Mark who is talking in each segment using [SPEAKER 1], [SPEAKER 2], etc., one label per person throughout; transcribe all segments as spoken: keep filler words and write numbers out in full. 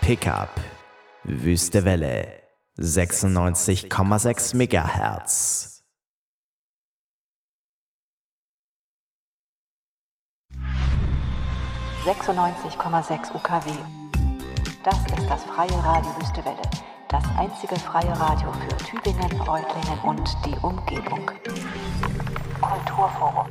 [SPEAKER 1] Pickup, Wüste Welle, sechsundneunzig Komma sechs Megahertz.
[SPEAKER 2] sechsundneunzig Komma sechs U K W. Das ist das freie Radio Wüste Welle, das einzige freie Radio für Tübingen, Reutlingen und die Umgebung. Kulturforum.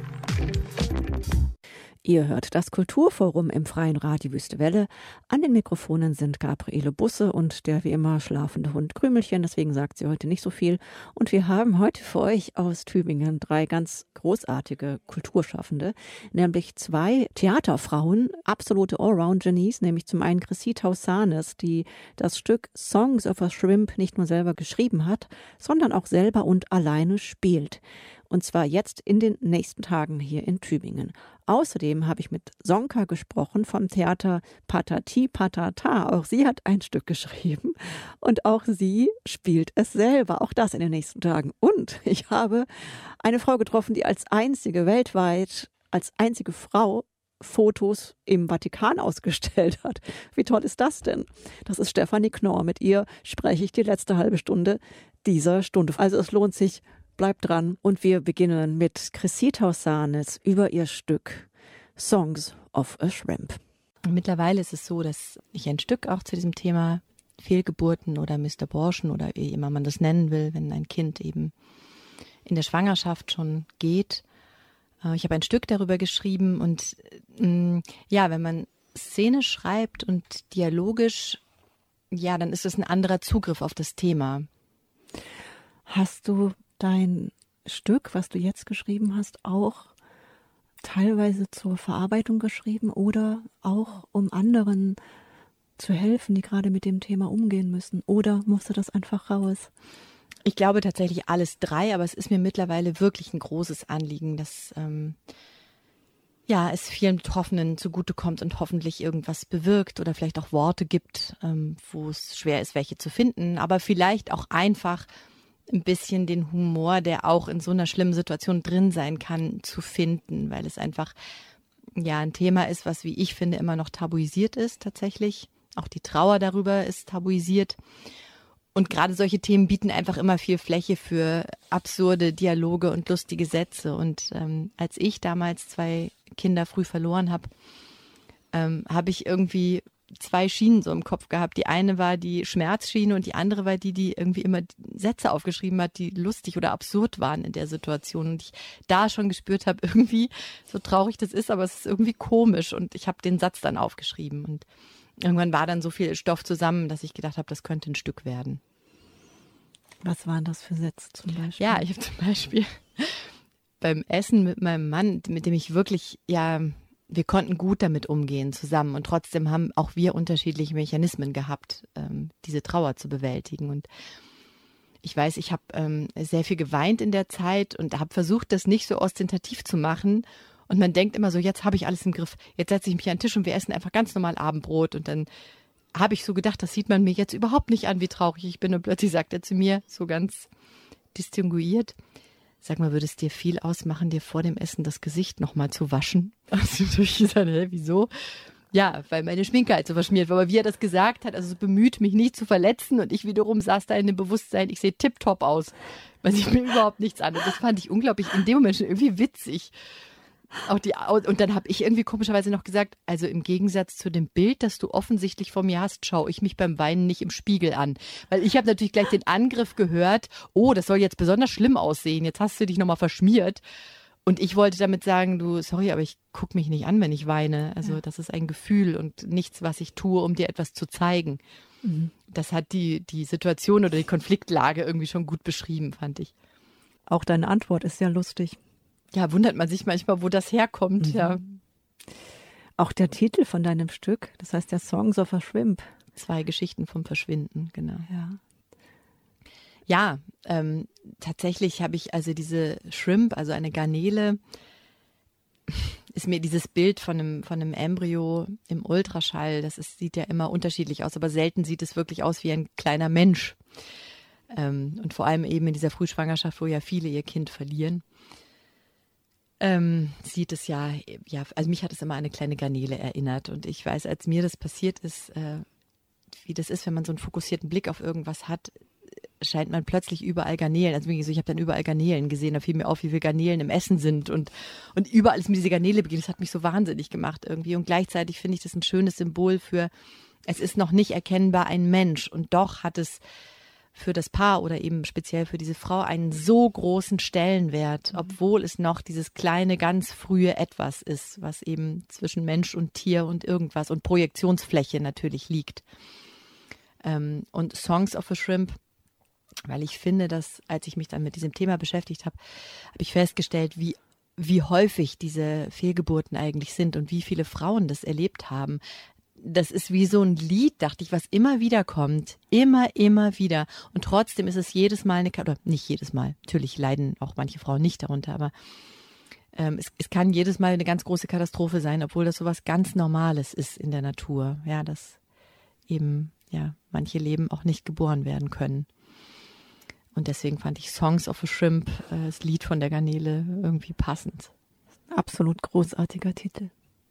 [SPEAKER 3] Ihr hört das Kulturforum im freien Radio Wüste Welle. An den Mikrofonen sind Gabriele Busse und der wie immer schlafende Hund Krümelchen. Deswegen sagt sie heute nicht so viel. Und wir haben heute für euch aus Tübingen drei ganz großartige Kulturschaffende, nämlich zwei Theaterfrauen, absolute Allround-Genies, nämlich zum einen Chrissy Taussanes, die das Stück Songs of a Shrimp nicht nur selber geschrieben hat, sondern auch selber und alleine spielt. Und zwar jetzt in den nächsten Tagen hier in Tübingen. Außerdem habe ich mit Sonka gesprochen vom Theater Patati Patata. Auch sie hat ein Stück geschrieben und auch sie spielt es selber. Auch das in den nächsten Tagen. Und ich habe eine Frau getroffen, die als einzige weltweit, als einzige Frau Fotos im Vatikan ausgestellt hat. Wie toll ist das denn? Das ist Stefanie Knorr. Mit ihr spreche ich die letzte halbe Stunde dieser Stunde. Also es lohnt sich. Bleibt dran und wir beginnen mit Chrissy Taussanes über ihr Stück Songs of a Shrimp.
[SPEAKER 4] Mittlerweile ist es so, dass ich ein Stück auch zu diesem Thema Fehlgeburten oder Mistabortion oder wie immer man das nennen will, wenn ein Kind eben in der Schwangerschaft schon geht. Ich habe ein Stück darüber geschrieben und ja, wenn man Szene schreibt und dialogisch, ja, dann ist es ein anderer Zugriff auf das Thema.
[SPEAKER 3] Hast du dein Stück, was du jetzt geschrieben hast, auch teilweise zur Verarbeitung geschrieben oder auch um anderen zu helfen, die gerade mit dem Thema umgehen müssen? Oder musste das einfach raus?
[SPEAKER 4] Ich glaube tatsächlich alles drei, aber es ist mir mittlerweile wirklich ein großes Anliegen, dass ähm, ja, es vielen Betroffenen zugutekommt und hoffentlich irgendwas bewirkt oder vielleicht auch Worte gibt, ähm, wo es schwer ist, welche zu finden, aber vielleicht auch einfach ein bisschen den Humor, der auch in so einer schlimmen Situation drin sein kann, zu finden, weil es einfach ja ein Thema ist, was, wie ich finde, immer noch tabuisiert ist tatsächlich. Auch die Trauer darüber ist tabuisiert. Und gerade solche Themen bieten einfach immer viel Fläche für absurde Dialoge und lustige Sätze. Und ähm, als ich damals zwei Kinder früh verloren habe, ähm, habe ich irgendwie zwei Schienen so im Kopf gehabt. Die eine war die Schmerzschiene und die andere war die, die irgendwie immer Sätze aufgeschrieben hat, die lustig oder absurd waren in der Situation. Und ich da schon gespürt habe, irgendwie, so traurig das ist, aber es ist irgendwie komisch. Und ich habe den Satz dann aufgeschrieben. Und irgendwann war dann so viel Stoff zusammen, dass ich gedacht habe, das könnte ein Stück werden.
[SPEAKER 3] Was waren das für Sätze zum Beispiel?
[SPEAKER 4] Ja, ich habe zum Beispiel beim Essen mit meinem Mann, mit dem ich wirklich, ja, wir konnten gut damit umgehen zusammen und trotzdem haben auch wir unterschiedliche Mechanismen gehabt, ähm, diese Trauer zu bewältigen. Und ich weiß, ich habe ähm, sehr viel geweint in der Zeit und habe versucht, das nicht so ostentativ zu machen. Und man denkt immer so, jetzt habe ich alles im Griff. Jetzt setze ich mich an den Tisch und wir essen einfach ganz normal Abendbrot. Und dann habe ich so gedacht, das sieht man mir jetzt überhaupt nicht an, wie traurig ich bin. Und plötzlich sagt er zu mir, so ganz distinguiert: Sag mal, würde es dir viel ausmachen, dir vor dem Essen das Gesicht nochmal zu waschen? Also ich gesagt, hä, wieso? Ja, weil meine Schminke halt so verschmiert war. Aber wie er das gesagt hat, also so bemüht, mich nicht zu verletzen. Und ich wiederum saß da in dem Bewusstsein, ich sehe tipptopp aus. Weil ich mir überhaupt nichts an. Und das fand ich unglaublich in dem Moment schon irgendwie witzig. Auch die, und dann habe ich irgendwie komischerweise noch gesagt, also im Gegensatz zu dem Bild, das du offensichtlich vor mir hast, schaue ich mich beim Weinen nicht im Spiegel an. Weil ich habe natürlich gleich den Angriff gehört, oh, das soll jetzt besonders schlimm aussehen, jetzt hast du dich nochmal verschmiert. Und ich wollte damit sagen, du, sorry, aber ich gucke mich nicht an, wenn ich weine. Also ja. Das ist ein Gefühl und nichts, was ich tue, um dir etwas zu zeigen. Mhm. Das hat die, die Situation oder die Konfliktlage irgendwie schon gut beschrieben, fand ich.
[SPEAKER 3] Auch deine Antwort ist sehr lustig.
[SPEAKER 4] Ja, wundert man sich manchmal, wo das herkommt. Mhm. Ja.
[SPEAKER 3] Auch der Titel von deinem Stück, das heißt ja Songs of a Shrimp.
[SPEAKER 4] Zwei Geschichten vom Verschwinden, genau.
[SPEAKER 3] Ja,
[SPEAKER 4] ja ähm, tatsächlich habe ich also diese Shrimp, also eine Garnele, ist mir dieses Bild von einem, von einem Embryo im Ultraschall, das ist, sieht ja immer unterschiedlich aus, aber selten sieht es wirklich aus wie ein kleiner Mensch. Ähm, und vor allem eben in dieser Frühschwangerschaft, wo ja viele ihr Kind verlieren. Ähm, sieht es ja, ja, also mich hat es immer an eine kleine Garnele erinnert. Und ich weiß, als mir das passiert ist, äh, wie das ist, wenn man so einen fokussierten Blick auf irgendwas hat, scheint man plötzlich überall Garnelen, also ich habe dann überall Garnelen gesehen, da fiel mir auf, wie viele Garnelen im Essen sind und, und überall ist mir diese Garnele begegnet, das hat mich so wahnsinnig gemacht irgendwie und gleichzeitig finde ich das ein schönes Symbol für, es ist noch nicht erkennbar ein Mensch und doch hat es für das Paar oder eben speziell für diese Frau einen so großen Stellenwert, obwohl es noch dieses kleine, ganz frühe Etwas ist, was eben zwischen Mensch und Tier und irgendwas und Projektionsfläche natürlich liegt. Ähm, und Songs of a Shrimp, weil ich finde, dass, als ich mich dann mit diesem Thema beschäftigt habe, habe ich festgestellt, wie wie häufig diese Fehlgeburten eigentlich sind und wie viele Frauen das erlebt haben. Das ist wie so ein Lied, dachte ich, was immer wieder kommt. Immer, immer wieder. Und trotzdem ist es jedes Mal eine, oder nicht jedes Mal, natürlich leiden auch manche Frauen nicht darunter, aber ähm, es, es kann jedes Mal eine ganz große Katastrophe sein, obwohl das sowas ganz Normales ist in der Natur. Ja, dass eben, ja, manche Leben auch nicht geboren werden können. Und deswegen fand ich Songs of a Shrimp, äh, das Lied von der Garnele, irgendwie passend.
[SPEAKER 3] Absolut großartiger Titel.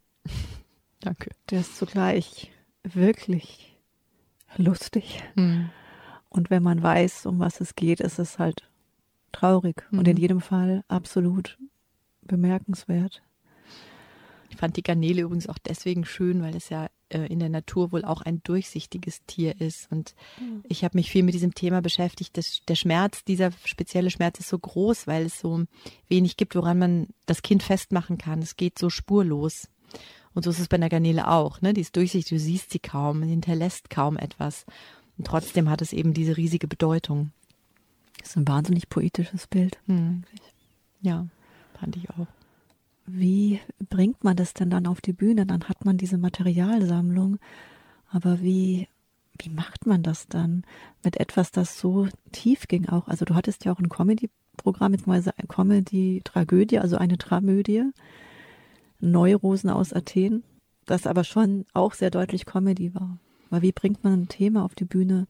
[SPEAKER 4] Danke.
[SPEAKER 3] Der ist zugleich wirklich lustig.
[SPEAKER 4] Mhm.
[SPEAKER 3] Und wenn man weiß, um was es geht, ist es halt traurig. Mhm. Und in jedem Fall absolut bemerkenswert.
[SPEAKER 4] Ich fand die Garnele übrigens auch deswegen schön, weil es ja äh, in der Natur wohl auch ein durchsichtiges Tier ist. Und mhm. ich habe mich viel mit diesem Thema beschäftigt. Das, der Schmerz, dieser spezielle Schmerz ist so groß, weil es so wenig gibt, woran man das Kind festmachen kann. Es geht so spurlos. Und so ist es bei einer Garnele auch, ne? Die ist durchsichtig, du siehst sie kaum, hinterlässt kaum etwas. Und trotzdem hat es eben diese riesige Bedeutung.
[SPEAKER 3] Das ist ein wahnsinnig poetisches Bild.
[SPEAKER 4] Hm. Ja, fand ich auch.
[SPEAKER 3] Wie bringt man das denn dann auf die Bühne? Dann hat man diese Materialsammlung. Aber wie, wie macht man das dann mit etwas, das so tief ging auch? Also du hattest ja auch ein Comedy-Programm, beziehungsweise eine Comedy-Tragödie, also eine Dramödie. Neurosen aus Athen, das aber schon auch sehr deutlich Comedy war. Aber wie bringt man ein Thema auf die Bühne,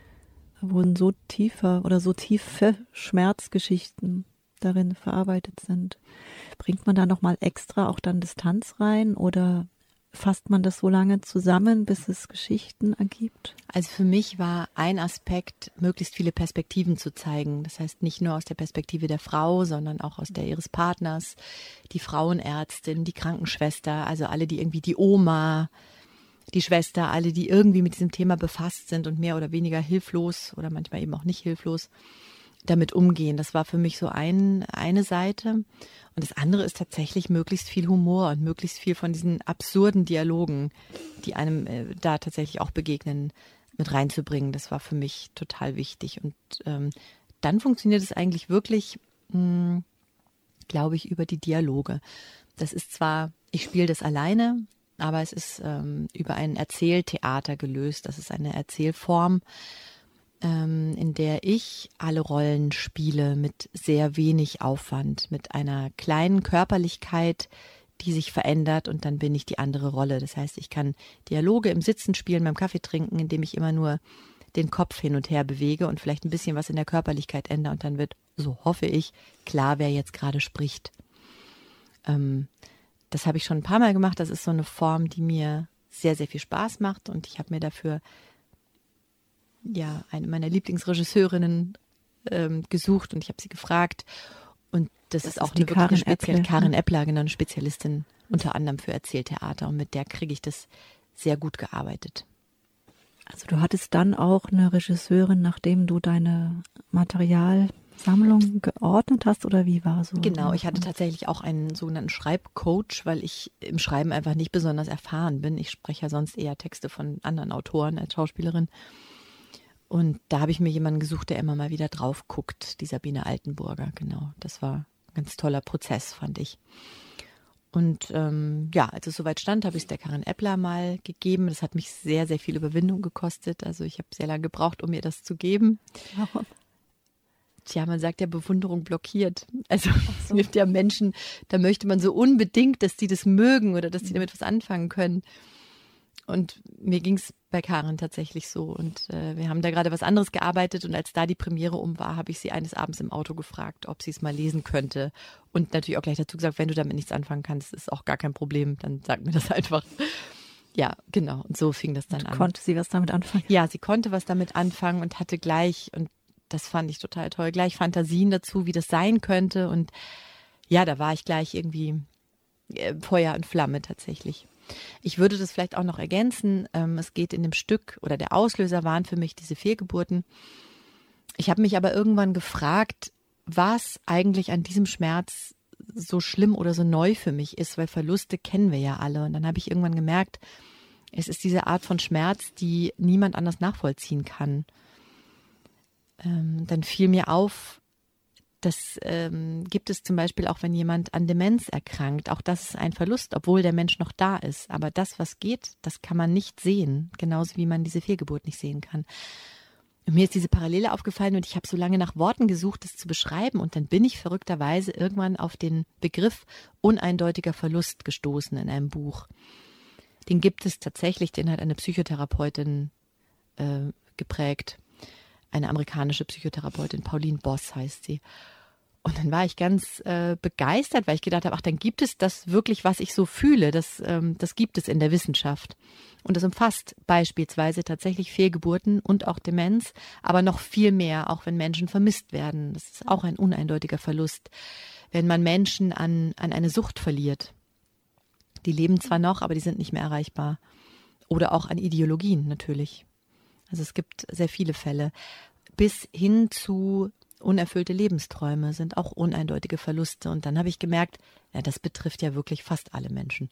[SPEAKER 3] wo so tiefer oder so tiefe Schmerzgeschichten darin verarbeitet sind? Bringt man da nochmal extra auch dann Distanz rein oder fasst man das so lange zusammen, bis es Geschichten ergibt?
[SPEAKER 4] Also für mich war ein Aspekt, möglichst viele Perspektiven zu zeigen. Das heißt nicht nur aus der Perspektive der Frau, sondern auch aus der ihres Partners, die Frauenärztin, die Krankenschwester, also alle, die irgendwie die Oma, die Schwester, alle, die irgendwie mit diesem Thema befasst sind und mehr oder weniger hilflos oder manchmal eben auch nicht hilflos damit umgehen. Das war für mich so ein, eine Seite. Und das andere ist tatsächlich möglichst viel Humor und möglichst viel von diesen absurden Dialogen, die einem äh, da tatsächlich auch begegnen, mit reinzubringen. Das war für mich total wichtig. Und ähm, dann funktioniert es eigentlich wirklich, mh, glaube ich, über die Dialoge. Das ist zwar, ich spiele das alleine, aber es ist ähm, über ein Erzähltheater gelöst. Das ist eine Erzählform, in der ich alle Rollen spiele mit sehr wenig Aufwand, mit einer kleinen Körperlichkeit, die sich verändert und dann bin ich die andere Rolle. Das heißt, ich kann Dialoge im Sitzen spielen, beim Kaffee trinken, indem ich immer nur den Kopf hin und her bewege und vielleicht ein bisschen was in der Körperlichkeit ändere und dann wird, so hoffe ich, klar, wer jetzt gerade spricht. Ähm, das habe ich schon ein paar Mal gemacht. Das ist so eine Form, die mir sehr, sehr viel Spaß macht und ich habe mir dafür ja, eine meiner Lieblingsregisseurinnen ähm, gesucht und ich habe sie gefragt. Und das, das ist auch ist eine wirklich eine spezielle Karin Eppler, genau, eine Spezialistin unter anderem für Erzähltheater. Und mit der kriege ich das sehr gut gearbeitet.
[SPEAKER 3] Also du hattest dann auch eine Regisseurin, nachdem du deine Materialsammlung geordnet hast, oder wie war so?
[SPEAKER 4] Genau, ich hatte tatsächlich auch einen sogenannten Schreibcoach, weil ich im Schreiben einfach nicht besonders erfahren bin. Ich spreche ja sonst eher Texte von anderen Autoren als Schauspielerin. Und da habe ich mir jemanden gesucht, der immer mal wieder drauf guckt, die Sabine Altenburger, genau. Das war ein ganz toller Prozess, fand ich. Und ähm, ja, als es soweit stand, habe ich es der Karin Eppler mal gegeben. Das hat mich sehr, sehr viel Überwindung gekostet. Also ich habe sehr lange gebraucht, um mir das zu geben.
[SPEAKER 3] Warum?
[SPEAKER 4] Tja, man sagt ja, Bewunderung blockiert. Also es so. gibt ja Menschen, da möchte man so unbedingt, dass die das mögen oder dass die damit was anfangen können. Und mir ging es bei Karin tatsächlich so. Und äh, wir haben da gerade was anderes gearbeitet. Und als da die Premiere um war, habe ich sie eines Abends im Auto gefragt, ob sie es mal lesen könnte. Und natürlich auch gleich dazu gesagt, wenn du damit nichts anfangen kannst, ist auch gar kein Problem. Dann sag mir das einfach. Ja, genau. Und so fing das dann
[SPEAKER 3] und
[SPEAKER 4] an.
[SPEAKER 3] Konnte sie was damit anfangen?
[SPEAKER 4] Ja, sie konnte was damit anfangen und hatte gleich, und das fand ich total toll, gleich Fantasien dazu, wie das sein könnte. Und ja, da war ich gleich irgendwie äh, Feuer und Flamme tatsächlich. Ich würde das vielleicht auch noch ergänzen. Ähm, es geht in dem Stück, oder der Auslöser waren für mich diese Fehlgeburten. Ich habe mich aber irgendwann gefragt, was eigentlich an diesem Schmerz so schlimm oder so neu für mich ist, weil Verluste kennen wir ja alle. Und dann habe ich irgendwann gemerkt, es ist diese Art von Schmerz, die niemand anders nachvollziehen kann. Ähm, dann fiel mir auf, das ähm, gibt es zum Beispiel auch, wenn jemand an Demenz erkrankt. Auch das ist ein Verlust, obwohl der Mensch noch da ist. Aber das, was geht, das kann man nicht sehen. Genauso wie man diese Fehlgeburt nicht sehen kann. Und mir ist diese Parallele aufgefallen und ich habe so lange nach Worten gesucht, das zu beschreiben. Und dann bin ich verrückterweise irgendwann auf den Begriff uneindeutiger Verlust gestoßen in einem Buch. Den gibt es tatsächlich, den hat eine Psychotherapeutin äh, geprägt. Eine amerikanische Psychotherapeutin, Pauline Boss heißt sie. Und dann war ich ganz äh, begeistert, weil ich gedacht habe, ach, dann gibt es das wirklich, was ich so fühle. Das, ähm, das gibt es in der Wissenschaft. Und das umfasst beispielsweise tatsächlich Fehlgeburten und auch Demenz, aber noch viel mehr, auch wenn Menschen vermisst werden. Das ist auch ein uneindeutiger Verlust. Wenn man Menschen an, an eine Sucht verliert. Die leben zwar noch, aber die sind nicht mehr erreichbar. Oder auch an Ideologien natürlich. Also es gibt sehr viele Fälle. Bis hin zu unerfüllte Lebensträume sind auch uneindeutige Verluste. Und dann habe ich gemerkt, ja, das betrifft ja wirklich fast alle Menschen.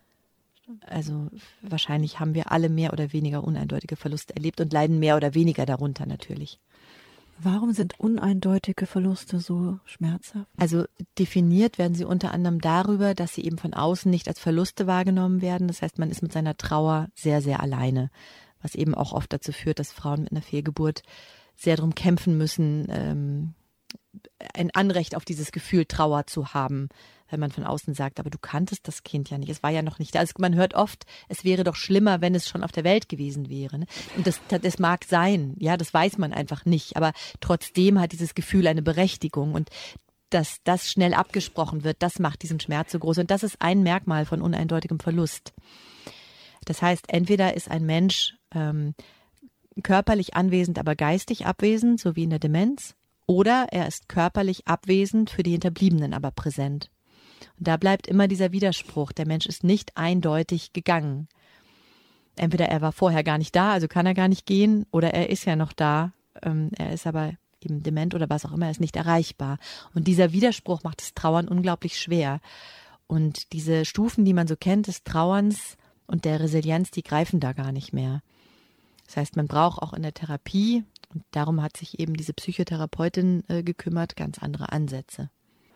[SPEAKER 4] Also wahrscheinlich haben wir alle mehr oder weniger uneindeutige Verluste erlebt und leiden mehr oder weniger darunter natürlich.
[SPEAKER 3] Warum sind uneindeutige Verluste so schmerzhaft?
[SPEAKER 4] Also definiert werden sie unter anderem darüber, dass sie eben von außen nicht als Verluste wahrgenommen werden. Das heißt, man ist mit seiner Trauer sehr, sehr alleine. Was eben auch oft dazu führt, dass Frauen mit einer Fehlgeburt sehr darum kämpfen müssen, ähm, ein Anrecht auf dieses Gefühl Trauer zu haben, wenn man von außen sagt, aber du kanntest das Kind ja nicht, es war ja noch nicht da. Also man hört oft, es wäre doch schlimmer, wenn es schon auf der Welt gewesen wäre. Ne? Und das, das mag sein, ja, das weiß man einfach nicht, aber trotzdem hat dieses Gefühl eine Berechtigung und dass das schnell abgesprochen wird, das macht diesen Schmerz so groß und das ist ein Merkmal von uneindeutigem Verlust. Das heißt, entweder ist ein Mensch ähm, körperlich anwesend, aber geistig abwesend, so wie in der Demenz, oder er ist körperlich abwesend, für die Hinterbliebenen aber präsent. Und da bleibt immer dieser Widerspruch, der Mensch ist nicht eindeutig gegangen. Entweder er war vorher gar nicht da, also kann er gar nicht gehen, oder er ist ja noch da, ähm, er ist aber eben dement oder was auch immer, er ist nicht erreichbar. Und dieser Widerspruch macht das Trauern unglaublich schwer. Und diese Stufen, die man so kennt, des Trauerns und der Resilienz, die greifen da gar nicht mehr. Das heißt, man braucht auch in der Therapie, und darum hat sich eben diese Psychotherapeutin äh, gekümmert, ganz andere Ansätze.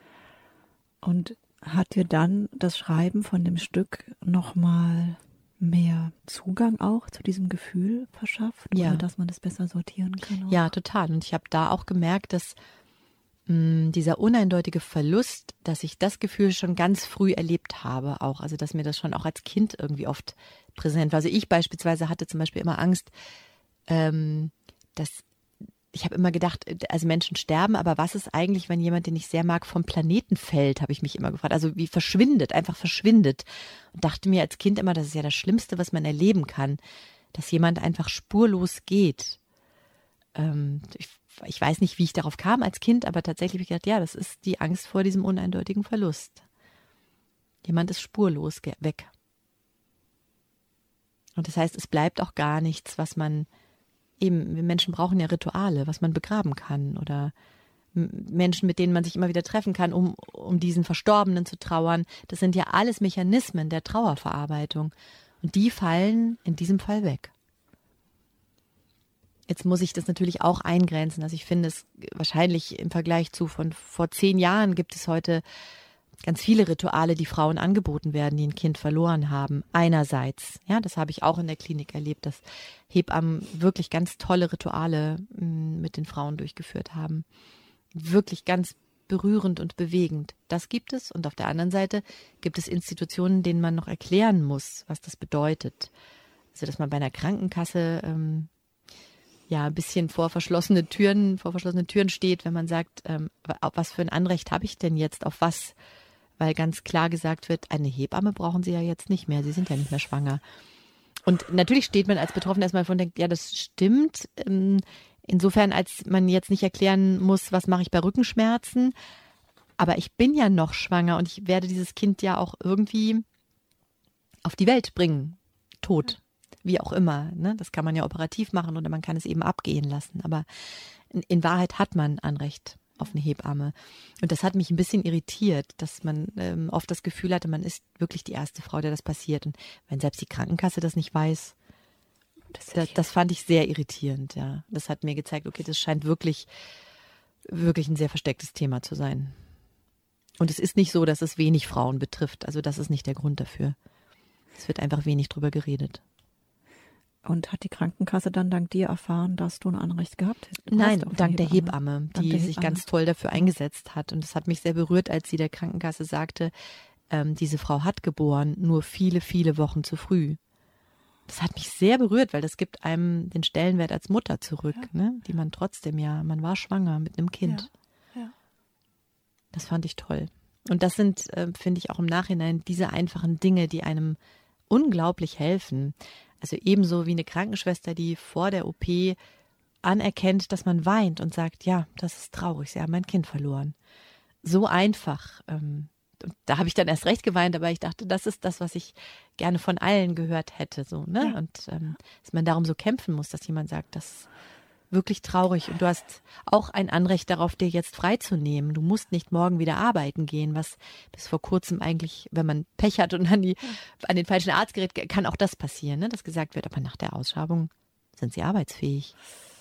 [SPEAKER 3] Und hat dir dann das Schreiben von dem Stück nochmal mehr Zugang auch zu diesem Gefühl verschafft?
[SPEAKER 4] Ja.
[SPEAKER 3] Oder dass man das besser sortieren kann? Auch?
[SPEAKER 4] Ja, total. Und ich habe da auch gemerkt, dass mh, dieser uneindeutige Verlust, dass ich das Gefühl schon ganz früh erlebt habe auch. Also dass mir das schon auch als Kind irgendwie oft präsent war. Also ich beispielsweise hatte zum Beispiel immer Angst, ähm, dass ich habe immer gedacht, also Menschen sterben, aber was ist eigentlich, wenn jemand, den ich sehr mag, vom Planeten fällt, habe ich mich immer gefragt. Also wie verschwindet, einfach verschwindet. Und dachte mir als Kind immer, das ist ja das Schlimmste, was man erleben kann, dass jemand einfach spurlos geht. Ähm, ich, ich weiß nicht, wie ich darauf kam als Kind, aber tatsächlich habe ich gedacht, ja, das ist die Angst vor diesem uneindeutigen Verlust. Jemand ist spurlos weg. Und das heißt, es bleibt auch gar nichts, was man eben, wir Menschen brauchen ja Rituale, was man begraben kann oder Menschen, mit denen man sich immer wieder treffen kann, um, um diesen Verstorbenen zu trauern. Das sind ja alles Mechanismen der Trauerverarbeitung und die fallen in diesem Fall weg. Jetzt muss ich das natürlich auch eingrenzen. Also ich finde es wahrscheinlich im Vergleich zu von vor zehn Jahren gibt es heute ganz viele Rituale, die Frauen angeboten werden, die ein Kind verloren haben. Einerseits, ja, das habe ich auch in der Klinik erlebt, dass Hebammen wirklich ganz tolle Rituale m, mit den Frauen durchgeführt haben. Wirklich ganz berührend und bewegend. Das gibt es. Und auf der anderen Seite gibt es Institutionen, denen man noch erklären muss, was das bedeutet. Also, dass man bei einer Krankenkasse ähm, ja ein bisschen vor verschlossene Türen, vor verschlossenen Türen steht, wenn man sagt, ähm, was für ein Anrecht habe ich denn jetzt auf was? Weil ganz klar gesagt wird, eine Hebamme brauchen Sie ja jetzt nicht mehr, Sie sind ja nicht mehr schwanger. Und natürlich steht man als Betroffener erstmal vor und denkt, ja, das stimmt. Insofern, als man jetzt nicht erklären muss, was mache ich bei Rückenschmerzen. Aber ich bin ja noch schwanger und ich werde dieses Kind ja auch irgendwie auf die Welt bringen. Tot. Wie auch immer. Ne? Das kann man ja operativ machen oder man kann es eben abgehen lassen. Aber in, in Wahrheit hat man Anrecht auf eine Hebamme. Und das hat mich ein bisschen irritiert, dass man ähm, oft das Gefühl hatte, man ist wirklich die erste Frau, der das passiert. Und wenn selbst die Krankenkasse das nicht weiß, das, das, das fand ich sehr irritierend. Ja, das hat mir gezeigt, okay, das scheint wirklich, wirklich ein sehr verstecktes Thema zu sein. Und es ist nicht so, dass es wenig Frauen betrifft. Also das ist nicht der Grund dafür. Es wird einfach wenig drüber geredet.
[SPEAKER 3] Und hat die Krankenkasse dann dank dir erfahren, dass du ein Anrecht gehabt hast?
[SPEAKER 4] Nein, dank der Hebamme, die
[SPEAKER 3] dank der
[SPEAKER 4] sich
[SPEAKER 3] Hebamme.
[SPEAKER 4] ganz toll dafür eingesetzt hat. Und es hat mich sehr berührt, als sie der Krankenkasse sagte, ähm, diese Frau hat geboren, nur viele, viele Wochen zu früh. Das hat mich sehr berührt, weil das gibt einem den Stellenwert als Mutter zurück, ja. ne? Die man trotzdem ja, man war schwanger mit einem Kind.
[SPEAKER 3] Ja. Ja.
[SPEAKER 4] Das fand ich toll. Und das sind, äh, finde ich, auch im Nachhinein diese einfachen Dinge, die einem unglaublich helfen. Also ebenso wie eine Krankenschwester, die vor der O P anerkennt, dass man weint und sagt, ja, das ist traurig, sie haben mein Kind verloren. So einfach. Ähm, und da habe ich dann erst recht geweint, aber ich dachte, das ist das, was ich gerne von allen gehört hätte. So, ne?
[SPEAKER 3] Ja.
[SPEAKER 4] Und ähm, dass man darum so kämpfen muss, dass jemand sagt, das ist wirklich traurig und du hast auch ein Anrecht darauf, dir jetzt freizunehmen. Du musst nicht morgen wieder arbeiten gehen, was bis vor kurzem eigentlich, wenn man Pech hat und an, die, an den falschen Arzt gerät, kann auch das passieren, ne? Dass gesagt wird, aber nach der Ausschreibung sind sie arbeitsfähig.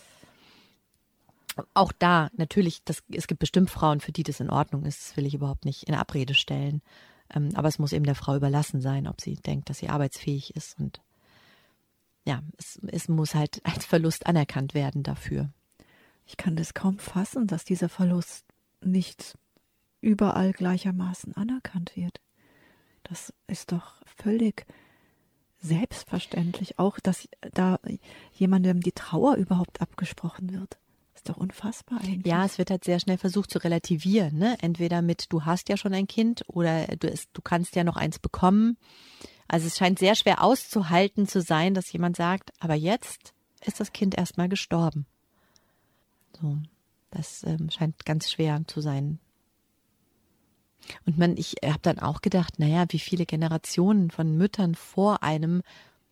[SPEAKER 4] Auch da, natürlich, das, es gibt bestimmt Frauen, für die das in Ordnung ist, das will ich überhaupt nicht in Abrede stellen. Ähm, aber es muss eben der Frau überlassen sein, ob sie denkt, dass sie arbeitsfähig ist und ja, es, es muss halt als Verlust anerkannt werden dafür.
[SPEAKER 3] Ich kann das kaum fassen, dass dieser Verlust nicht überall gleichermaßen anerkannt wird. Das ist doch völlig selbstverständlich. Auch, dass da jemandem die Trauer überhaupt abgesprochen wird. Ist doch unfassbar eigentlich.
[SPEAKER 4] Ja, es wird halt sehr schnell versucht zu relativieren, ne? Entweder mit, du hast ja schon ein Kind oder du, es, du kannst ja noch eins bekommen. Also es scheint sehr schwer auszuhalten zu sein, dass jemand sagt, aber jetzt ist das Kind erstmal gestorben. So, das ähm, scheint ganz schwer zu sein. Und man, ich habe dann auch gedacht, naja, wie viele Generationen von Müttern vor einem,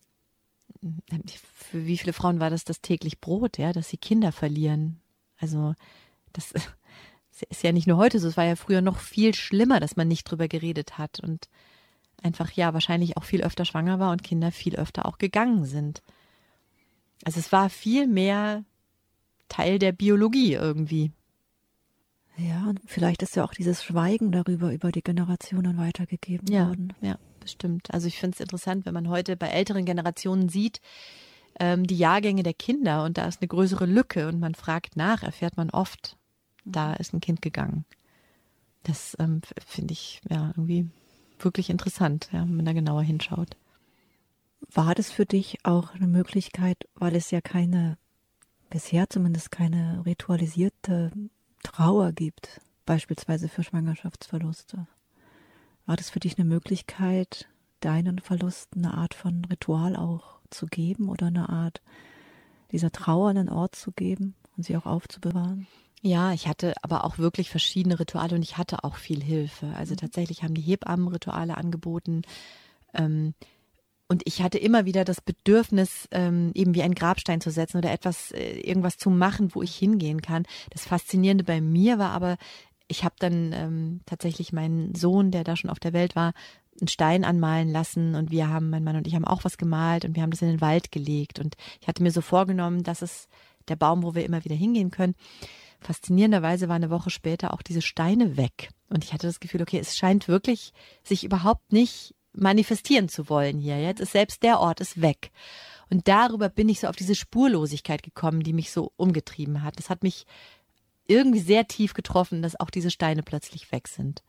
[SPEAKER 4] für wie viele Frauen war das das täglich Brot, ja, dass sie Kinder verlieren. Also das ist ja nicht nur heute so, es war ja früher noch viel schlimmer, dass man nicht drüber geredet hat und einfach ja wahrscheinlich auch viel öfter schwanger war und Kinder viel öfter auch gegangen sind. Also es war viel mehr Teil der Biologie irgendwie.
[SPEAKER 3] Ja, und vielleicht ist ja auch dieses Schweigen darüber über die Generationen weitergegeben
[SPEAKER 4] ja,
[SPEAKER 3] worden.
[SPEAKER 4] Ja, bestimmt. Also ich finde es interessant, wenn man heute bei älteren Generationen sieht, ähm, die Jahrgänge der Kinder und da ist eine größere Lücke und man fragt nach, erfährt man oft, da ist ein Kind gegangen. Das ähm, finde ich ja irgendwie wirklich interessant, ja, wenn man da genauer hinschaut.
[SPEAKER 3] War das für dich auch eine Möglichkeit, weil es ja keine, bisher zumindest keine ritualisierte Trauer gibt, beispielsweise für Schwangerschaftsverluste? War das für dich eine Möglichkeit, deinen Verlusten eine Art von Ritual auch zu geben oder eine Art dieser Trauer einen Ort zu geben und sie auch aufzubewahren?
[SPEAKER 4] Ja, ich hatte aber auch wirklich verschiedene Rituale und ich hatte auch viel Hilfe. Also mhm. tatsächlich haben die Hebammen Rituale angeboten. Ähm, und ich hatte immer wieder das Bedürfnis, ähm, eben wie einen Grabstein zu setzen oder etwas, äh, irgendwas zu machen, wo ich hingehen kann. Das Faszinierende bei mir war aber, ich habe dann ähm, tatsächlich meinen Sohn, der da schon auf der Welt war, einen Stein anmalen lassen und wir haben, mein Mann und ich haben auch was gemalt und wir haben das in den Wald gelegt und ich hatte mir so vorgenommen, das ist der Baum, wo wir immer wieder hingehen können. Faszinierenderweise war eine Woche später auch diese Steine weg. Und ich hatte das Gefühl, okay, es scheint wirklich sich überhaupt nicht manifestieren zu wollen hier. Jetzt ist selbst der Ort ist weg. Und darüber bin ich so auf diese Spurlosigkeit gekommen, die mich so umgetrieben hat. Das hat mich irgendwie sehr tief getroffen, dass auch diese Steine plötzlich weg sind.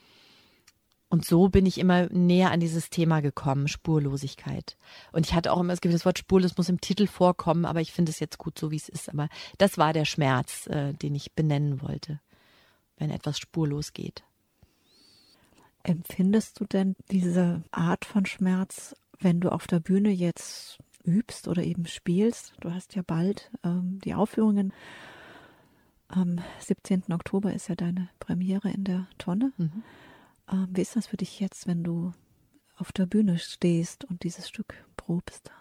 [SPEAKER 4] Und so bin ich immer näher an dieses Thema gekommen, Spurlosigkeit. Und ich hatte auch immer das Gefühl, das Wort spurlos muss im Titel vorkommen, aber ich finde es jetzt gut so, wie es ist. Aber das war der Schmerz, äh, den ich benennen wollte, wenn etwas spurlos geht.
[SPEAKER 3] Empfindest du denn diese Art von Schmerz wenn du auf der Bühne jetzt übst oder eben spielst, du hast ja bald ähm, die Aufführungen. Am siebzehnten Oktober ist ja deine Premiere in der Tonne.
[SPEAKER 4] Mhm.
[SPEAKER 3] Ähm, wie ist das für dich jetzt, wenn du auf der Bühne stehst und dieses Stück probst?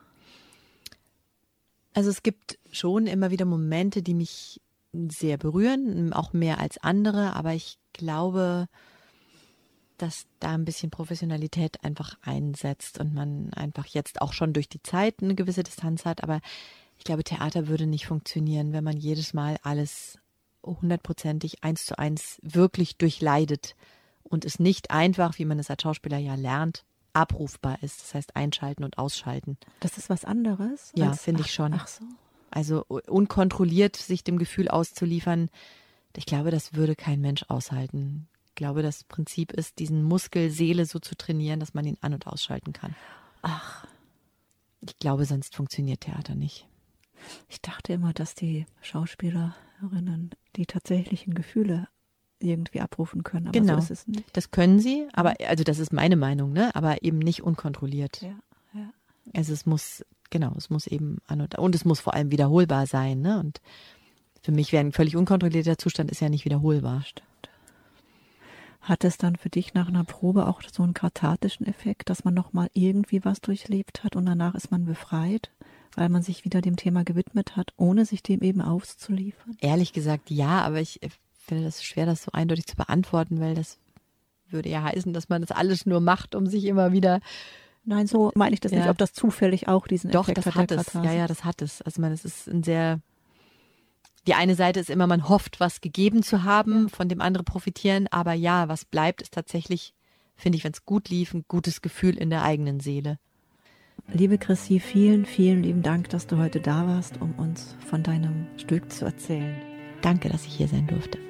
[SPEAKER 4] Also es gibt schon immer wieder Momente, die mich sehr berühren, auch mehr als andere, aber ich glaube, dass da ein bisschen Professionalität einfach einsetzt und man einfach jetzt auch schon durch die Zeit eine gewisse Distanz hat, aber ich glaube, Theater würde nicht funktionieren, wenn man jedes Mal alles hundertprozentig eins zu eins wirklich durchleidet und es nicht einfach, wie man es als Schauspieler ja lernt, abrufbar ist. Das heißt einschalten und ausschalten.
[SPEAKER 3] Das ist was anderes?
[SPEAKER 4] Ja,
[SPEAKER 3] als-
[SPEAKER 4] finde ich
[SPEAKER 3] ach,
[SPEAKER 4] schon.
[SPEAKER 3] Ach so.
[SPEAKER 4] Also unkontrolliert sich dem Gefühl auszuliefern, ich glaube, das würde kein Mensch aushalten. Ich glaube, das Prinzip ist, diesen Muskel Seele so zu trainieren, dass man ihn an- und ausschalten kann.
[SPEAKER 3] Ach,
[SPEAKER 4] Ich glaube, sonst funktioniert Theater nicht.
[SPEAKER 3] ich dachte immer, dass die Schauspielerinnen die tatsächlichen Gefühle irgendwie abrufen können, aber
[SPEAKER 4] Genau.
[SPEAKER 3] so ist es nicht.
[SPEAKER 4] Das können sie, aber also das ist meine Meinung, ne? Aber eben nicht unkontrolliert.
[SPEAKER 3] Ja, ja.
[SPEAKER 4] Also es muss, genau, es muss eben an und, und es muss vor allem wiederholbar sein, ne? Und für mich wäre ein völlig unkontrollierter Zustand ist ja nicht wiederholbar.
[SPEAKER 3] Hat es dann für dich nach einer Probe auch so einen kathartischen Effekt, dass man nochmal irgendwie was durchlebt hat und danach ist man befreit, weil man sich wieder dem Thema gewidmet hat, ohne sich dem eben auszuliefern?
[SPEAKER 4] Ehrlich gesagt, ja, aber ich finde das schwer, das so eindeutig zu beantworten, weil das würde ja heißen, dass man das alles nur macht, um sich immer wieder.
[SPEAKER 3] Nein, so meine ich das
[SPEAKER 4] Ja.
[SPEAKER 3] nicht, ob das zufällig auch diesen
[SPEAKER 4] Doch,
[SPEAKER 3] Effekt
[SPEAKER 4] das
[SPEAKER 3] hat.
[SPEAKER 4] hat
[SPEAKER 3] der
[SPEAKER 4] es.
[SPEAKER 3] Katharsis.
[SPEAKER 4] Ja, ja, das hat es. Also man, es ist ein sehr. Die eine Seite ist immer, man hofft, was gegeben zu haben, von dem andere profitieren, aber ja, was bleibt, ist tatsächlich, finde ich, wenn es gut lief, ein gutes Gefühl in der eigenen Seele.
[SPEAKER 3] Liebe Chrissy, vielen, vielen lieben Dank, dass du heute da warst, um uns von deinem Stück zu erzählen.
[SPEAKER 4] Danke, dass ich hier sein durfte.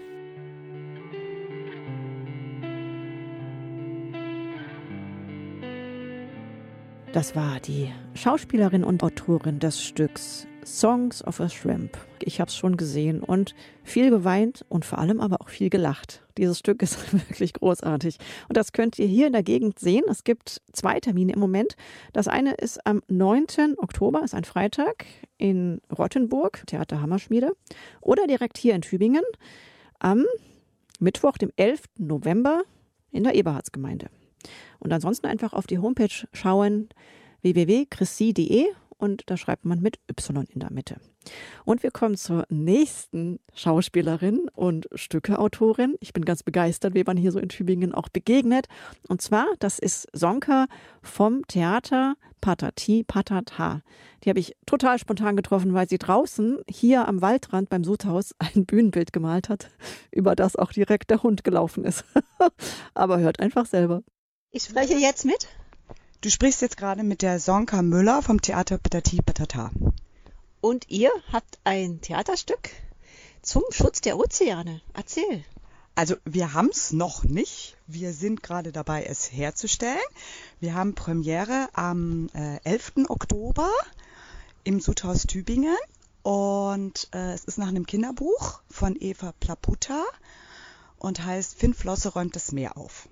[SPEAKER 3] Das war die Schauspielerin und Autorin des Stücks Songs of a Shrimp. Ich habe es schon gesehen und viel geweint und vor allem aber auch viel gelacht. Dieses Stück ist wirklich großartig. Und das könnt ihr hier in der Gegend sehen. Es gibt zwei Termine im Moment. Das eine ist am neunten Oktober, ist ein Freitag, in Rottenburg, Theater Hammerschmiede. Oder direkt hier in Tübingen am Mittwoch, dem elften November in der Eberhardsgemeinde. Und ansonsten einfach auf die Homepage schauen, w w w punkt chrissy punkt de, und da schreibt man mit Y in der Mitte. Und wir kommen zur nächsten Schauspielerin und Stückeautorin. Ich bin ganz begeistert, wie man hier so in Tübingen auch begegnet. Und zwar, das ist Sonka vom Theater Patati Patata. Die habe ich total spontan getroffen, weil sie draußen hier am Waldrand beim Sudhaus ein Bühnenbild gemalt hat, über das auch direkt der Hund gelaufen ist. Aber hört einfach selber.
[SPEAKER 5] Ich spreche jetzt mit.
[SPEAKER 6] Du sprichst jetzt gerade mit der Sonka Müller vom Theater Patati Patata.
[SPEAKER 5] Und ihr habt ein Theaterstück zum Schutz der Ozeane. Erzähl.
[SPEAKER 6] Also wir haben es noch nicht. Wir sind gerade dabei, es herzustellen. Wir haben Premiere am äh, elften Oktober im Sudhaus Tübingen. Und äh, es ist nach einem Kinderbuch von Eva Plaputa und heißt Finn Flosse räumt das Meer auf.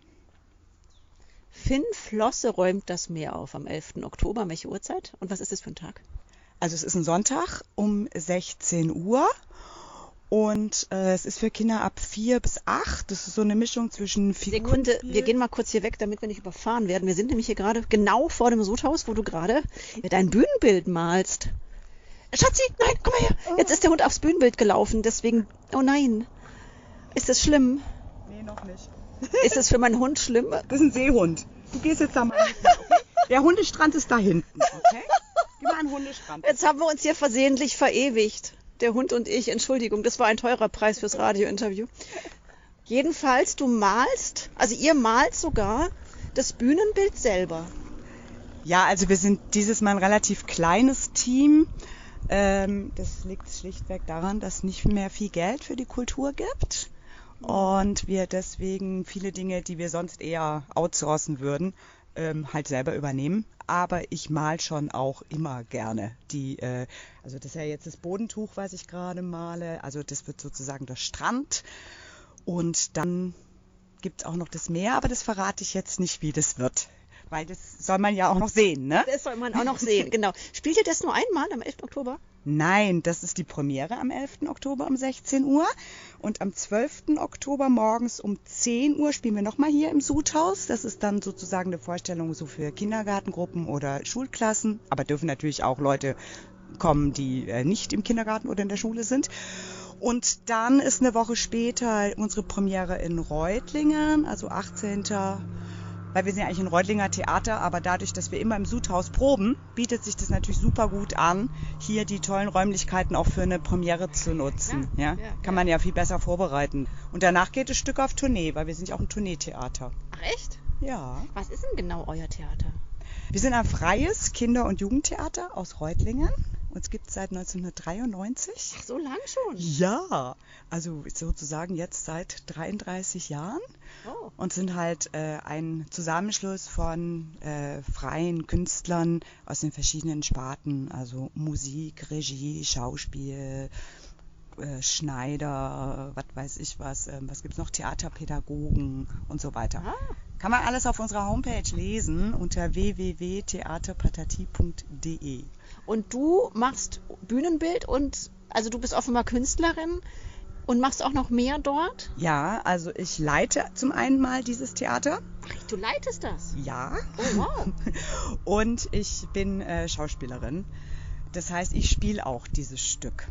[SPEAKER 5] Finn Flosse räumt das Meer auf am elften Oktober. Welche Uhrzeit? Und was ist es für ein Tag?
[SPEAKER 6] Also es ist ein Sonntag um sechzehn Uhr und äh, es ist für Kinder ab vier bis acht. Das ist so eine Mischung zwischen
[SPEAKER 5] Sekunde,
[SPEAKER 6] Figurenspiel.
[SPEAKER 5] wir gehen mal kurz hier weg, damit wir nicht überfahren werden. Wir sind nämlich hier gerade genau vor dem Sudhaus, wo du gerade dein Bühnenbild malst. Schatzi, nein, komm mal her. Jetzt ist der Hund aufs Bühnenbild gelaufen, deswegen, oh nein. Ist das schlimm?
[SPEAKER 6] Nee, noch nicht.
[SPEAKER 5] Ist es für meinen Hund schlimm?
[SPEAKER 6] Das ist ein Seehund. Du gehst jetzt da mal hin, okay? Der Hundestrand ist da hinten, okay? Geh mal an den Hundestrand.
[SPEAKER 5] Jetzt haben wir uns hier versehentlich verewigt. Der Hund und ich, Entschuldigung, das war ein teurer Preis fürs Radiointerview. Jedenfalls, du malst, also ihr malt sogar das Bühnenbild selber.
[SPEAKER 6] Ja, also wir sind dieses Mal ein relativ kleines Team. Ähm, das liegt schlichtweg daran, dass nicht mehr viel Geld für die Kultur gibt. Und wir deswegen viele Dinge, die wir sonst eher outsourcen würden, ähm, halt selber übernehmen. Aber ich mal schon auch immer gerne die, äh, also das ist ja jetzt das Bodentuch, was ich gerade male. Also das wird sozusagen der Strand. Und dann gibt es auch noch das Meer, aber das verrate ich jetzt nicht, wie das wird. weil das soll man ja auch noch sehen, ne?
[SPEAKER 5] Das soll man auch noch sehen, genau. Spielt ihr das nur einmal am elften Oktober?
[SPEAKER 6] Nein, das ist die Premiere am elften Oktober um sechzehn Uhr. Und am zwölften Oktober morgens um zehn Uhr spielen wir nochmal hier im Sudhaus. Das ist dann sozusagen eine Vorstellung so für Kindergartengruppen oder Schulklassen. Aber dürfen natürlich auch Leute kommen, die äh, nicht im Kindergarten oder in der Schule sind. Und dann ist eine Woche später unsere Premiere in Reutlingen, also achtzehnten Weil wir sind ja eigentlich ein Reutlinger Theater, aber dadurch, dass wir immer im Sudhaus proben, bietet sich das natürlich super gut an, hier die tollen Räumlichkeiten auch für eine Premiere zu nutzen. Ja, ja, ja, kann man ja viel besser vorbereiten. Und danach geht das Stück auf Tournee, weil wir sind ja auch ein Tourneetheater.
[SPEAKER 5] Ach echt?
[SPEAKER 6] Ja.
[SPEAKER 5] Was ist denn genau euer Theater?
[SPEAKER 6] Wir sind ein freies Kinder- und Jugendtheater aus Reutlingen. Uns gibt es seit neunzehnhundertdreiundneunzig.
[SPEAKER 5] Ach, so lang schon?
[SPEAKER 6] Ja, also sozusagen jetzt seit dreiunddreißig Jahren.
[SPEAKER 5] Oh. Und
[SPEAKER 6] sind halt äh, ein Zusammenschluss von äh, freien Künstlern aus den verschiedenen Sparten, also Musik, Regie, Schauspiel, äh, Schneider, was weiß ich was, äh, was gibt's noch, Theaterpädagogen und so weiter. Ah. Kann man alles auf unserer Homepage lesen unter w w w punkt theaterpatatie punkt d e.
[SPEAKER 5] Und du machst Bühnenbild und, also du bist offenbar Künstlerin und machst auch noch mehr dort?
[SPEAKER 6] Ja, also ich leite zum einen mal dieses Theater.
[SPEAKER 5] Ach, du leitest das?
[SPEAKER 6] Ja.
[SPEAKER 5] Oh, wow.
[SPEAKER 6] Und ich bin äh, Schauspielerin. Das heißt, ich spiele auch dieses Stück.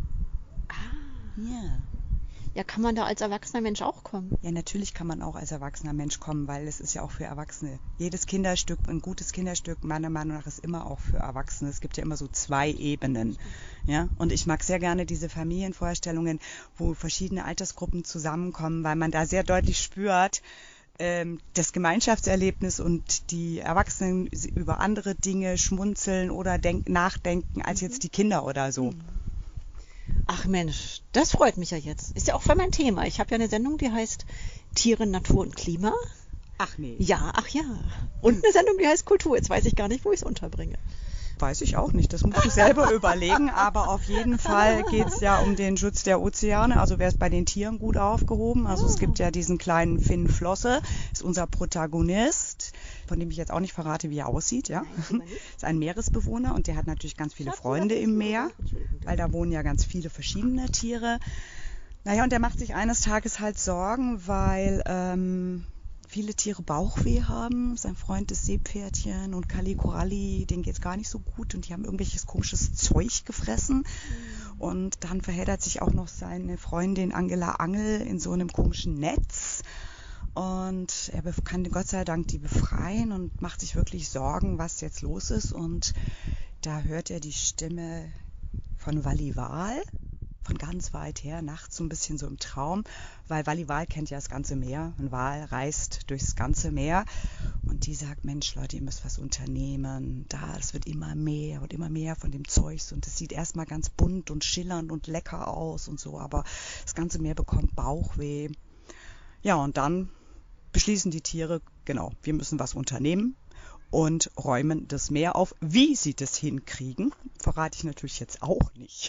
[SPEAKER 5] Ah.
[SPEAKER 6] Ja.
[SPEAKER 5] Ja, kann man da als erwachsener Mensch auch kommen?
[SPEAKER 6] Ja, natürlich kann man auch als erwachsener Mensch kommen, weil es ist ja auch für Erwachsene. Jedes Kinderstück, ein gutes Kinderstück, meiner Meinung nach, ist immer auch für Erwachsene. Es gibt ja immer so zwei Ebenen. Ja? Und ich mag sehr gerne diese Familienvorstellungen, wo verschiedene Altersgruppen zusammenkommen, weil man da sehr deutlich spürt, ähm, das Gemeinschaftserlebnis und die Erwachsenen über andere Dinge schmunzeln oder denk- nachdenken als jetzt die Kinder oder so.
[SPEAKER 5] Mhm. Ach Mensch, das freut mich ja jetzt. Ist ja auch voll mein Thema. Ich habe ja eine Sendung, die heißt Tiere, Natur und Klima.
[SPEAKER 6] Ach nee.
[SPEAKER 5] Ja, ach ja. Und eine Sendung, die heißt Kultur. Jetzt weiß ich gar nicht, wo ich es unterbringe.
[SPEAKER 6] Weiß ich auch nicht, das muss ich selber überlegen, aber auf jeden Fall geht es ja um den Schutz der Ozeane, also wäre es bei den Tieren gut aufgehoben. Also es gibt ja diesen kleinen Finn Flosse, ist unser Protagonist, von dem ich jetzt auch nicht verrate, wie er aussieht. Ja, ist ein Meeresbewohner und der hat natürlich ganz viele Freunde im Meer, weil da wohnen ja ganz viele verschiedene Tiere. Naja, und der macht sich eines Tages halt Sorgen, weil ähm, viele Tiere Bauchweh haben. Sein Freund ist Seepferdchen und Kali Koralli, denen geht's gar nicht so gut und die haben irgendwelches komisches Zeug gefressen. Mhm. Und dann verheddert sich auch noch seine Freundin Angela Angel in so einem komischen Netz. Und er kann Gott sei Dank die befreien und macht sich wirklich Sorgen, was jetzt los ist. Und da hört er die Stimme von Walliwal. Von ganz weit her, nachts so ein bisschen so im Traum, weil Walliwal kennt ja das ganze Meer. Ein Wal reist durchs ganze Meer und die sagt, Mensch Leute, ihr müsst was unternehmen. Da, es wird immer mehr und immer mehr von dem Zeugs und es sieht erstmal ganz bunt und schillernd und lecker aus und so, aber das ganze Meer bekommt Bauchweh. Ja, und dann beschließen die Tiere, genau, wir müssen was unternehmen und räumen das Meer auf. Wie sie das hinkriegen, verrate ich natürlich jetzt auch nicht.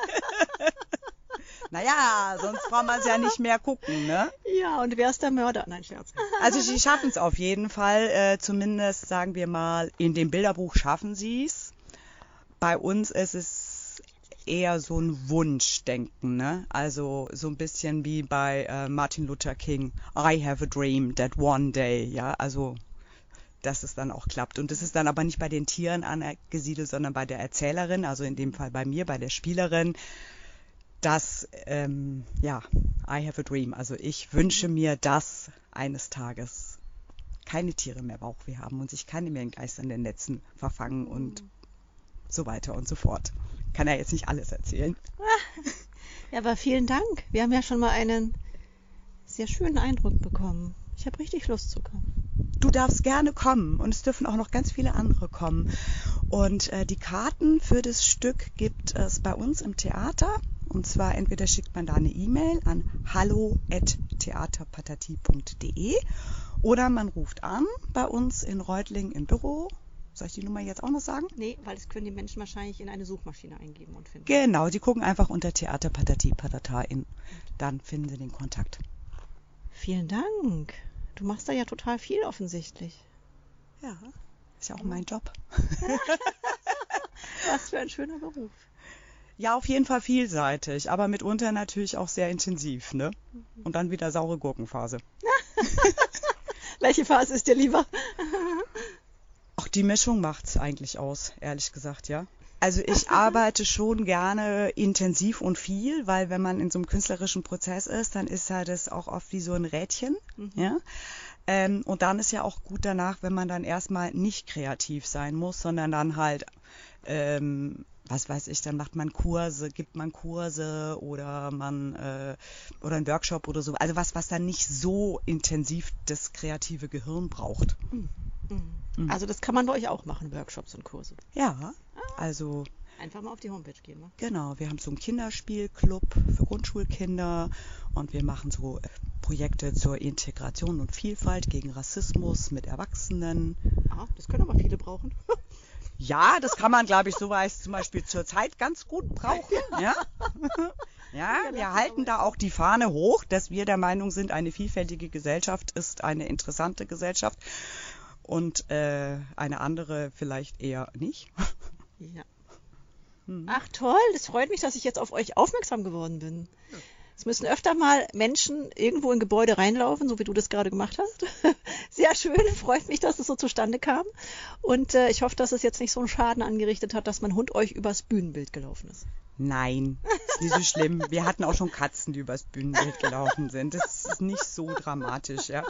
[SPEAKER 6] Naja, sonst braucht man es ja nicht mehr gucken, ne?
[SPEAKER 5] Ja, und wer ist der Mörder? Nein, Scherz.
[SPEAKER 6] Also sie schaffen es auf jeden Fall, äh, zumindest sagen wir mal, in dem Bilderbuch schaffen sie es. Bei uns ist es eher so ein Wunschdenken, ne? Also so ein bisschen wie bei äh, Martin Luther King, I have a dream that one day, ja, also dass es dann auch klappt. Und das ist dann aber nicht bei den Tieren angesiedelt, sondern bei der Erzählerin, also in dem Fall bei mir, bei der Spielerin, dass, ähm, ja, I have a dream. Also ich wünsche mir, dass eines Tages keine Tiere mehr Bauchweh haben und sich keine mehr in geisternden Netzen verfangen und so weiter und so fort. Kann ja jetzt nicht alles erzählen.
[SPEAKER 5] Ja, aber vielen Dank. Wir haben ja schon mal einen sehr schönen Eindruck bekommen. Ich habe richtig Lust zu kommen.
[SPEAKER 6] Du darfst gerne kommen und es dürfen auch noch ganz viele andere kommen. Und äh, die Karten für das Stück gibt es bei uns im Theater. Und zwar entweder schickt man da eine E-Mail an hallo at theaterpatatie punkt d e oder man ruft an bei uns in Reutlingen im Büro. Soll ich die Nummer jetzt auch noch sagen?
[SPEAKER 5] Nee, weil das können die Menschen wahrscheinlich in eine Suchmaschine eingeben und finden.
[SPEAKER 6] Genau, die gucken einfach unter Theaterpatatie Patata in. Dann finden sie den Kontakt.
[SPEAKER 5] Vielen Dank. Du machst da ja total viel offensichtlich.
[SPEAKER 6] Ja, ist ja auch mein Job.
[SPEAKER 5] Was für ein schöner Beruf.
[SPEAKER 6] Ja, auf jeden Fall vielseitig, aber mitunter natürlich auch sehr intensiv, ne? Und dann wieder saure Gurkenphase.
[SPEAKER 5] Welche Phase ist dir lieber?
[SPEAKER 6] Ach, die Mischung macht's eigentlich aus, ehrlich gesagt, ja. Also ich arbeite schon gerne intensiv und viel, weil wenn man in so einem künstlerischen Prozess ist, dann ist ja das auch oft wie so ein Rädchen, mhm. ja. Ähm, und dann ist ja auch gut danach, wenn man dann erstmal nicht kreativ sein muss, sondern dann halt, ähm, was weiß ich, dann macht man Kurse, gibt man Kurse oder man äh, oder einen Workshop oder so. Also was, was dann nicht so intensiv das kreative Gehirn braucht.
[SPEAKER 5] Mhm. Mhm. Also das kann man bei euch auch machen, Workshops und Kurse.
[SPEAKER 6] Ja, also
[SPEAKER 5] einfach mal auf die Homepage gehen. Ne?
[SPEAKER 6] Genau, wir haben so einen Kinderspielclub für Grundschulkinder und wir machen so Projekte zur Integration und Vielfalt gegen Rassismus mit Erwachsenen.
[SPEAKER 5] Ah, das können aber viele brauchen.
[SPEAKER 6] Ja, das kann man, glaube ich, so weiß zum Beispiel zurzeit ganz gut brauchen. Ja, ja, wir halten da auch die Fahne hoch, dass wir der Meinung sind, eine vielfältige Gesellschaft ist eine interessante Gesellschaft und äh, eine andere vielleicht eher nicht.
[SPEAKER 5] Ja. Ach toll, das freut mich, dass ich jetzt auf euch aufmerksam geworden bin. Es müssen öfter mal Menschen irgendwo in Gebäude reinlaufen, so wie du das gerade gemacht hast. Sehr schön, freut mich, dass es so zustande kam. Und äh, ich hoffe, dass es jetzt nicht so einen Schaden angerichtet hat, dass mein Hund euch übers Bühnenbild gelaufen ist.
[SPEAKER 6] Nein, ist nicht so schlimm. Wir hatten auch schon Katzen, die übers Bühnenbild gelaufen sind. Das ist nicht so dramatisch, ja.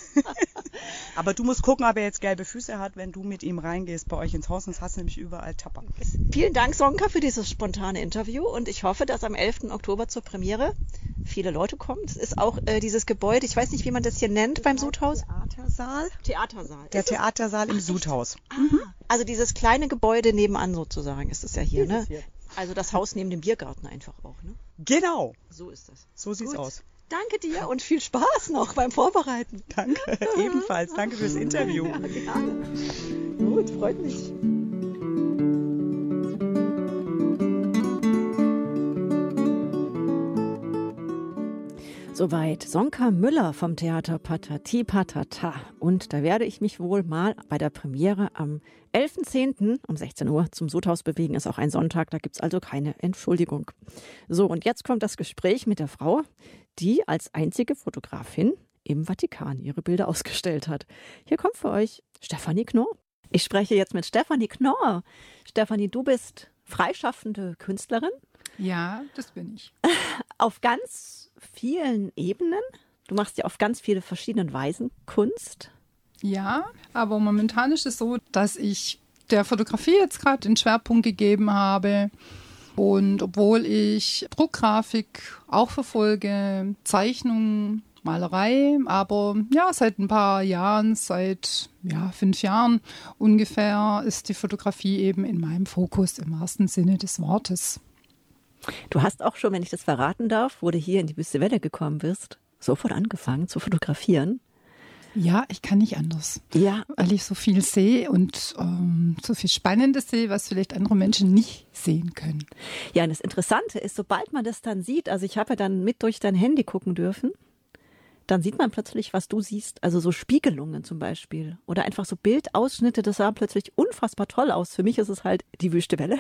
[SPEAKER 6] Aber du musst gucken, ob er jetzt gelbe Füße hat, wenn du mit ihm reingehst bei euch ins Haus. Sonst hast du nämlich überall Tapper.
[SPEAKER 5] Vielen Dank, Sonka, für dieses spontane Interview. Und ich hoffe, dass am elften Oktober zur Premiere viele Leute kommen. Es ist auch äh, dieses Gebäude, ich weiß nicht, wie man das hier nennt, das beim Sudhaus.
[SPEAKER 6] Theatersaal.
[SPEAKER 5] Theatersaal.
[SPEAKER 6] Der Theatersaal im Sudhaus.
[SPEAKER 5] Mhm. Also dieses kleine Gebäude nebenan sozusagen ist es ja hier, ne? Hier. Also das Haus neben dem Biergarten einfach auch, ne?
[SPEAKER 6] Genau.
[SPEAKER 5] So ist das.
[SPEAKER 6] So sieht's
[SPEAKER 5] Gut.
[SPEAKER 6] aus.
[SPEAKER 5] Danke dir und viel Spaß noch beim Vorbereiten.
[SPEAKER 6] Danke, ebenfalls. Danke fürs Interview.
[SPEAKER 5] Ja, gerne. Gut, freut mich.
[SPEAKER 3] Soweit Sonka Müller vom Theater Patati Patata. Und da werde ich mich wohl mal bei der Premiere am elften zehnten um sechzehn Uhr zum Sudhaus bewegen. Ist auch ein Sonntag, da gibt es also keine Entschuldigung. So, und jetzt kommt das Gespräch mit der Frau, die als einzige Fotografin im Vatikan ihre Bilder ausgestellt hat. Hier kommt für euch Stefanie Knorr. Ich spreche jetzt mit Stefanie Knorr. Stefanie, du bist freischaffende Künstlerin.
[SPEAKER 7] Ja, das bin ich.
[SPEAKER 3] Auf ganz vielen Ebenen. Du machst ja auf ganz viele verschiedene Weisen Kunst.
[SPEAKER 7] Ja, aber momentan ist es so, dass ich der Fotografie jetzt gerade den Schwerpunkt gegeben habe. Und obwohl ich Druckgrafik auch verfolge, Zeichnung, Malerei, aber ja, seit ein paar Jahren, seit ja, fünf Jahren ungefähr, ist die Fotografie eben in meinem Fokus im wahrsten Sinne des Wortes.
[SPEAKER 3] Du hast auch schon, wenn ich das verraten darf, wo du hier in die Wüste Welle gekommen bist, sofort angefangen zu fotografieren.
[SPEAKER 7] Ja, ich kann nicht anders.
[SPEAKER 3] Ja.
[SPEAKER 7] Weil ich so viel sehe und ähm, so viel Spannendes sehe, was vielleicht andere Menschen nicht sehen können.
[SPEAKER 3] Ja, und das Interessante ist, sobald man das dann sieht, also ich habe ja dann mit durch dein Handy gucken dürfen, dann sieht man plötzlich, was du siehst. Also so Spiegelungen zum Beispiel oder einfach so Bildausschnitte, das sah plötzlich unfassbar toll aus. Für mich ist es halt die Wüste Welle.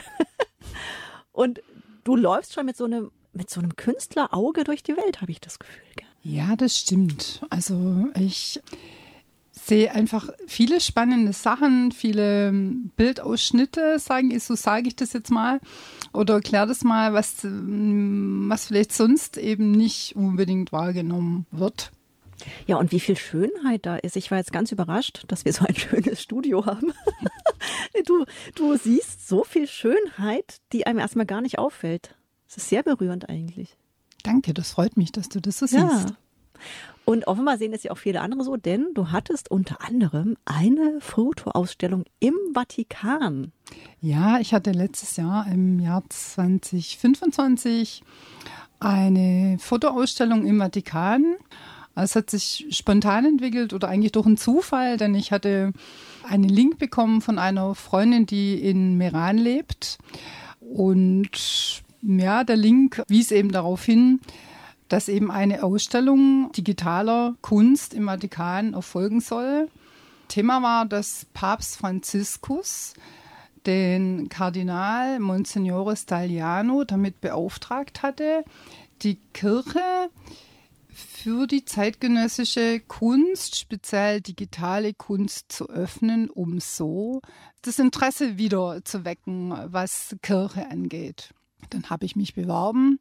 [SPEAKER 3] Und du läufst schon mit so einem, mit so einem Künstlerauge durch die Welt, habe ich das Gefühl. Gell?
[SPEAKER 7] Ja, das stimmt. Also ich sehe einfach viele spannende Sachen, viele Bildausschnitte, sagen ich, so sage ich das jetzt mal. Oder erklär das mal, was, was vielleicht sonst eben nicht unbedingt wahrgenommen wird.
[SPEAKER 3] Ja, und wie viel Schönheit da ist. Ich war jetzt ganz überrascht, dass wir so ein schönes Studio haben. Du, du siehst so viel Schönheit, die einem erstmal gar nicht auffällt. Es ist sehr berührend eigentlich.
[SPEAKER 7] Danke, das freut mich, dass du das so
[SPEAKER 3] ja.
[SPEAKER 7] siehst.
[SPEAKER 3] Und offenbar sehen es ja auch viele andere so, denn du hattest unter anderem eine Fotoausstellung im Vatikan.
[SPEAKER 7] Ja, ich hatte letztes Jahr im Jahr zwanzig fünfundzwanzig eine Fotoausstellung im Vatikan. Es hat sich spontan entwickelt oder eigentlich durch einen Zufall, denn ich hatte einen Link bekommen von einer Freundin, die in Meran lebt. Und ja, der Link wies eben darauf hin, dass eben eine Ausstellung digitaler Kunst im Vatikan erfolgen soll. Thema war, dass Papst Franziskus den Kardinal Monsignore Stagliano damit beauftragt hatte, die Kirche für die zeitgenössische Kunst, speziell digitale Kunst, zu öffnen, um so das Interesse wieder zu wecken, was Kirche angeht. Dann habe ich mich beworben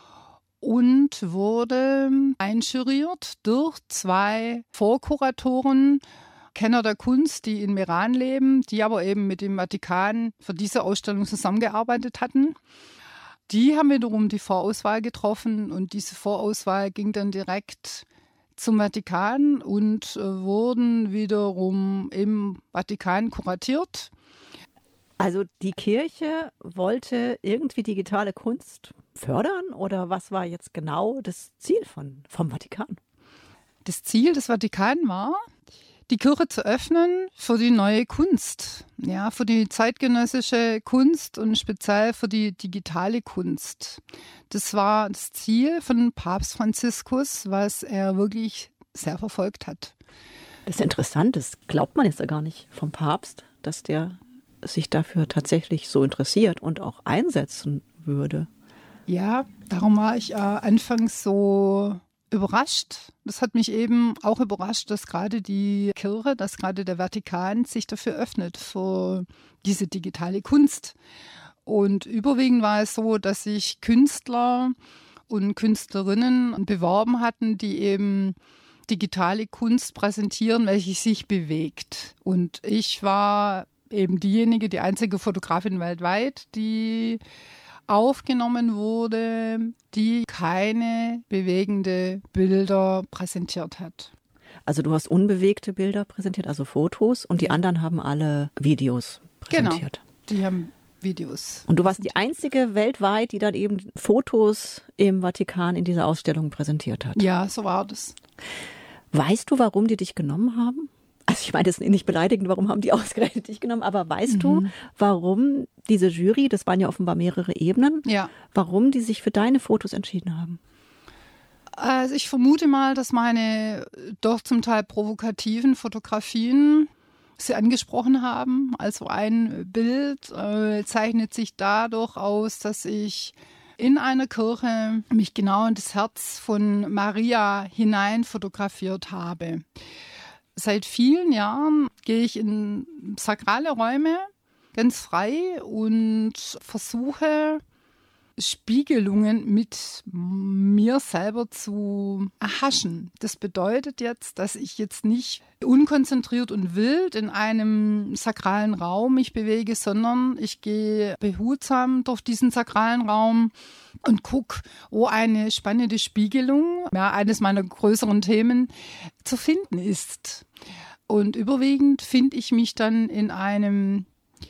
[SPEAKER 7] und wurde einjuriert durch zwei Vorkuratoren, Kenner der Kunst, die in Meran leben, die aber eben mit dem Vatikan für diese Ausstellung zusammengearbeitet hatten. Die haben wiederum die Vorauswahl getroffen und diese Vorauswahl ging dann direkt zum Vatikan und wurden wiederum im Vatikan kuratiert.
[SPEAKER 3] Also die Kirche wollte irgendwie digitale Kunst fördern oder was war jetzt genau das Ziel von, vom Vatikan?
[SPEAKER 7] Das Ziel des Vatikan war, die Kirche zu öffnen für die neue Kunst, ja, für die zeitgenössische Kunst und speziell für die digitale Kunst. Das war das Ziel von Papst Franziskus, was er wirklich sehr verfolgt hat.
[SPEAKER 3] Das ist interessant, das glaubt man jetzt ja gar nicht vom Papst, dass der sich dafür tatsächlich so interessiert und auch einsetzen würde.
[SPEAKER 7] Ja, darum war ich äh, anfangs so überrascht. Das hat mich eben auch überrascht, dass gerade die Kirche, dass gerade der Vatikan sich dafür öffnet, für diese digitale Kunst. Und überwiegend war es so, dass sich Künstler und Künstlerinnen beworben hatten, die eben digitale Kunst präsentieren, welche sich bewegt. Und ich war eben diejenige, die einzige Fotografin weltweit, die aufgenommen wurde, die keine bewegende Bilder präsentiert hat.
[SPEAKER 3] Also du hast unbewegte Bilder präsentiert, also Fotos, und die anderen haben alle Videos präsentiert.
[SPEAKER 7] Genau, die haben Videos.
[SPEAKER 3] Und du warst die einzige weltweit, die dann eben Fotos im Vatikan in dieser Ausstellung präsentiert hat.
[SPEAKER 7] Ja, so war das.
[SPEAKER 3] Weißt du, warum die dich genommen haben? Also ich meine, das ist nicht beleidigend, warum haben die ausgerechnet dich genommen, aber weißt mhm. du, warum diese Jury, das waren ja offenbar mehrere Ebenen,
[SPEAKER 7] ja.
[SPEAKER 3] warum die sich für deine Fotos entschieden haben?
[SPEAKER 7] Also ich vermute mal, dass meine doch zum Teil provokativen Fotografien sie angesprochen haben. Also ein Bild äh, zeichnet sich dadurch aus, dass ich in einer Kirche mich genau in das Herz von Maria hinein fotografiert habe. Seit vielen Jahren gehe ich in sakrale Räume ganz frei und versuche, Spiegelungen mit mir selber zu erhaschen. Das bedeutet jetzt, dass ich jetzt nicht unkonzentriert und wild in einem sakralen Raum mich bewege, sondern ich gehe behutsam durch diesen sakralen Raum und gucke, wo eine spannende Spiegelung, ja, eines meiner größeren Themen, zu finden ist. Und überwiegend finde ich mich dann in einem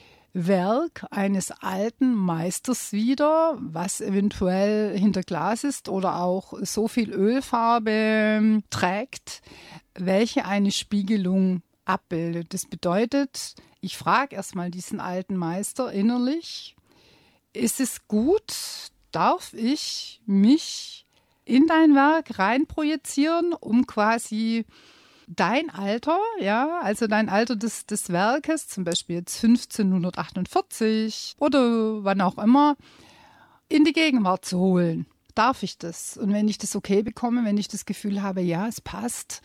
[SPEAKER 7] Werk eines alten Meisters wieder, was eventuell hinter Glas ist oder auch so viel Ölfarbe trägt, welche eine Spiegelung abbildet. Das bedeutet, ich frage erstmal diesen alten Meister innerlich, ist es gut, darf ich mich in dein Werk reinprojizieren, um quasi dein Alter, ja, also dein Alter des, des Werkes, zum Beispiel jetzt fünfzehnhundertachtundvierzig oder wann auch immer, in die Gegenwart zu holen. Darf ich das? Und wenn ich das okay bekomme, wenn ich das Gefühl habe, ja, es passt,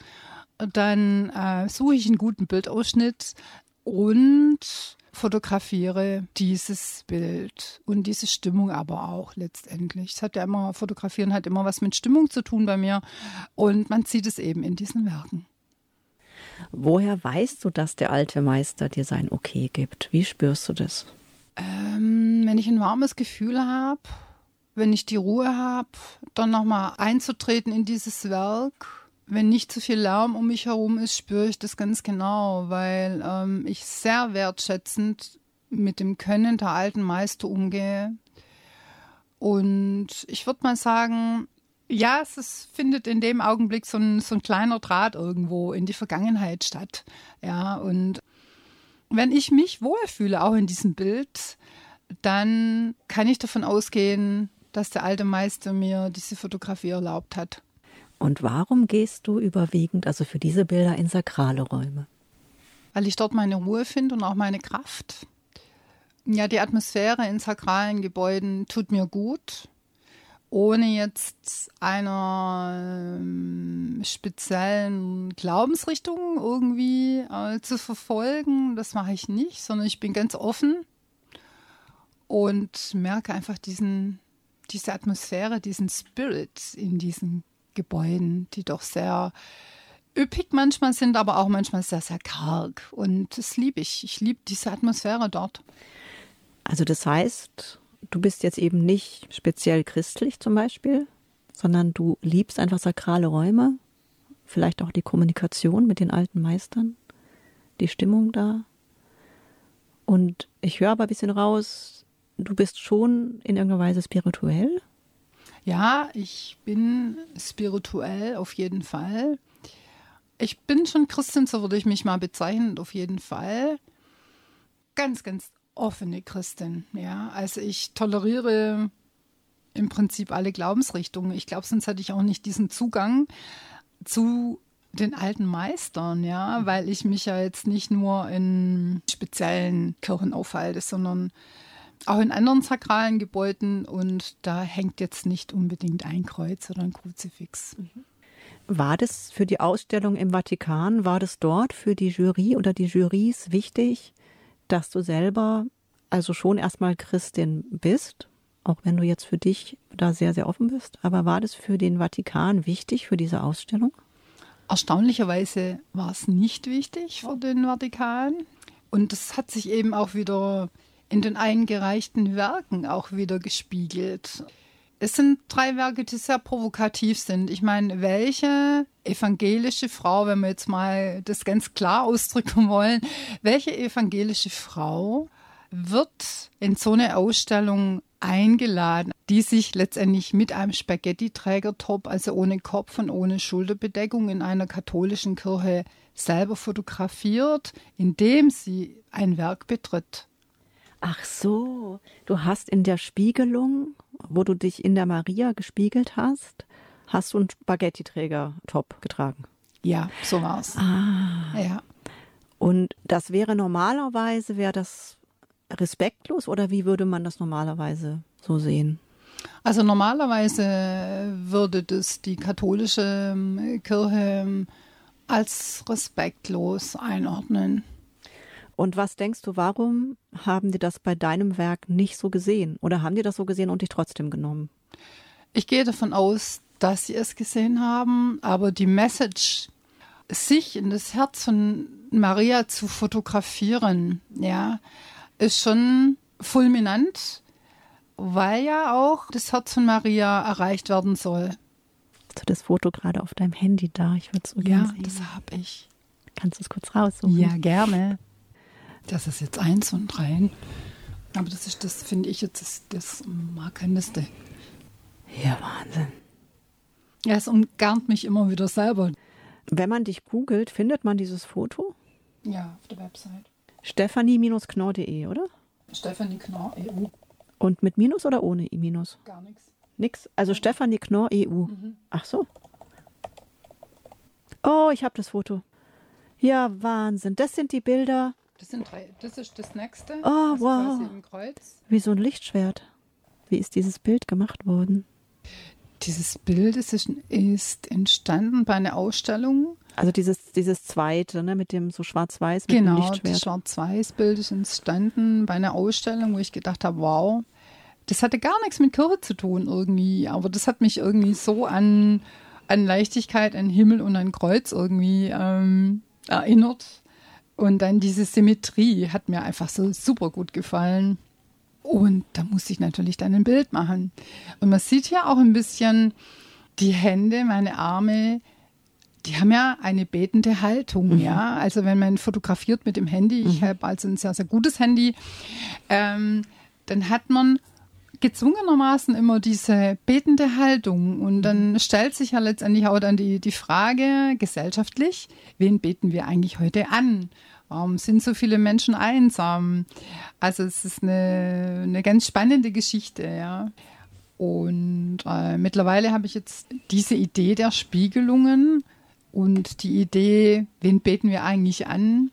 [SPEAKER 7] dann äh, suche ich einen guten Bildausschnitt und fotografiere dieses Bild und diese Stimmung aber auch letztendlich. Es hat ja immer, Fotografieren hat immer was mit Stimmung zu tun bei mir und man sieht es eben in diesen Werken.
[SPEAKER 3] Woher weißt du, dass der alte Meister dir sein Okay gibt? Wie spürst du das?
[SPEAKER 7] Ähm, wenn ich ein warmes Gefühl habe, wenn ich die Ruhe habe, dann nochmal einzutreten in dieses Werk. Wenn nicht zu viel Lärm um mich herum ist, spüre ich das ganz genau, weil ähm, ich sehr wertschätzend mit dem Können der alten Meister umgehe. Und ich würde mal sagen, ja, es ist, findet in dem Augenblick so ein, so ein kleiner Draht irgendwo in die Vergangenheit statt. Ja, und wenn ich mich wohlfühle, auch in diesem Bild, dann kann ich davon ausgehen, dass der alte Meister mir diese Fotografie erlaubt hat.
[SPEAKER 3] Und warum gehst du überwiegend, also für diese Bilder, in sakrale Räume?
[SPEAKER 7] weil ich dort meine Ruhe finde und auch meine Kraft. Ja, die Atmosphäre in sakralen Gebäuden tut mir gut, ohne jetzt einer ähm, speziellen Glaubensrichtung irgendwie äh, zu verfolgen. Das mache ich nicht, sondern ich bin ganz offen und merke einfach diesen, diese Atmosphäre, diesen Spirit in diesen Gebäuden, die doch sehr üppig manchmal sind, aber auch manchmal sehr, sehr karg. Und das liebe ich. Ich liebe diese Atmosphäre dort.
[SPEAKER 3] Also das heißt, du bist jetzt eben nicht speziell christlich zum Beispiel, sondern du liebst einfach sakrale Räume, vielleicht auch die Kommunikation mit den alten Meistern, die Stimmung da. Und ich höre aber ein bisschen raus, du bist schon in irgendeiner Weise spirituell?
[SPEAKER 7] Ja, ich bin spirituell auf jeden Fall. Ich bin schon Christin, so würde ich mich mal bezeichnen, auf jeden Fall. Ganz, ganz offene Christin, ja. Also ich toleriere im Prinzip alle Glaubensrichtungen. Ich glaube, sonst hätte ich auch nicht diesen Zugang zu den alten Meistern, ja, weil ich mich ja jetzt nicht nur in speziellen Kirchen aufhalte, sondern auch in anderen sakralen Gebäuden, und da hängt jetzt nicht unbedingt ein Kreuz oder ein Kruzifix.
[SPEAKER 3] War das für die Ausstellung im Vatikan, war das dort für die Jury oder die Jurys wichtig, dass du selber also schon erstmal Christin bist, auch wenn du jetzt für dich da sehr, sehr offen bist, aber war das für den Vatikan wichtig, für diese Ausstellung?
[SPEAKER 7] Erstaunlicherweise war es nicht wichtig für den Vatikan, und das hat sich eben auch wieder in den eingereichten Werken auch wieder gespiegelt. Es sind drei Werke, die sehr provokativ sind. Ich meine, welche evangelische Frau, wenn wir jetzt mal das ganz klar ausdrücken wollen, welche evangelische Frau wird in so eine Ausstellung eingeladen, die sich letztendlich mit einem Spaghetti-Trägertop, also ohne Kopf und ohne Schulterbedeckung, in einer katholischen Kirche selber fotografiert, indem sie ein Werk betritt?
[SPEAKER 3] Ach so, du hast in der Spiegelung, wo du dich in der Maria gespiegelt hast, hast du einen Spaghetti-Träger-Top getragen.
[SPEAKER 7] Ja, so war's.
[SPEAKER 3] Ah.
[SPEAKER 7] Ja.
[SPEAKER 3] Und das wäre normalerweise, wäre das respektlos, oder wie würde man das normalerweise so sehen?
[SPEAKER 7] Also normalerweise würde das die katholische Kirche als respektlos einordnen.
[SPEAKER 3] Und was denkst du, warum haben die das bei deinem Werk nicht so gesehen? Oder haben die das so gesehen und dich trotzdem genommen?
[SPEAKER 7] Ich gehe davon aus, dass sie es gesehen haben, aber die Message, sich in das Herz von Maria zu fotografieren, ja, ist schon fulminant, weil ja auch das Herz von Maria erreicht werden soll.
[SPEAKER 3] Hast du das Foto gerade auf deinem Handy da? Ich würde es so gerne
[SPEAKER 7] Ja,
[SPEAKER 3] sehen.
[SPEAKER 7] das habe ich.
[SPEAKER 3] Kannst du es kurz raussuchen?
[SPEAKER 7] Ja, gerne. Das ist jetzt eins und dreien. Aber das ist, das finde ich jetzt das, das Markanteste.
[SPEAKER 3] Ja, Wahnsinn.
[SPEAKER 7] Ja, es umgarnt mich immer wieder selber.
[SPEAKER 3] Wenn man dich googelt, findet man dieses Foto?
[SPEAKER 7] Ja, auf der Website.
[SPEAKER 3] Stephanie Knorr punkt de, oder?
[SPEAKER 7] Stephanie Knorr, E U.
[SPEAKER 3] Und mit Minus oder ohne Minus?
[SPEAKER 7] Gar nichts.
[SPEAKER 3] Nix? Also Stephanie Knorr E U.
[SPEAKER 7] Mhm.
[SPEAKER 3] Ach so. Oh, ich habe das Foto. Ja, Wahnsinn. Das sind die Bilder.
[SPEAKER 7] Das sind drei. Das ist das nächste.
[SPEAKER 3] Oh,
[SPEAKER 7] das
[SPEAKER 3] wow.
[SPEAKER 7] quasi im Kreuz.
[SPEAKER 3] Wie so ein Lichtschwert. Wie ist dieses Bild gemacht worden?
[SPEAKER 7] Dieses Bild ist, ist entstanden bei einer Ausstellung.
[SPEAKER 3] Also dieses, dieses zweite, ne, mit dem so schwarz-weiß, mit dem
[SPEAKER 7] Genau,
[SPEAKER 3] Lichtschwert.
[SPEAKER 7] das Schwarz-Weiß-Bild ist entstanden bei einer Ausstellung, wo ich gedacht habe, wow, das hatte gar nichts mit Kirche zu tun irgendwie, aber das hat mich irgendwie so an, an Leichtigkeit, an Himmel und an Kreuz irgendwie ähm, erinnert. Und dann diese Symmetrie hat mir einfach so super gut gefallen. Und da musste ich natürlich dann ein Bild machen. Und man sieht hier auch ein bisschen die Hände, meine Arme, die haben ja eine betende Haltung, mhm. ja. Also wenn man fotografiert mit dem Handy, ich mhm. habe also ein sehr, sehr gutes Handy, ähm, dann hat man gezwungenermaßen immer diese betende Haltung. Und dann stellt sich ja letztendlich auch dann die, die Frage gesellschaftlich, wen beten wir eigentlich heute an? Warum sind so viele Menschen einsam? Also es ist eine, eine ganz spannende Geschichte, ja. Und äh, mittlerweile habe ich jetzt diese Idee der Spiegelungen und die Idee, wen beten wir eigentlich an,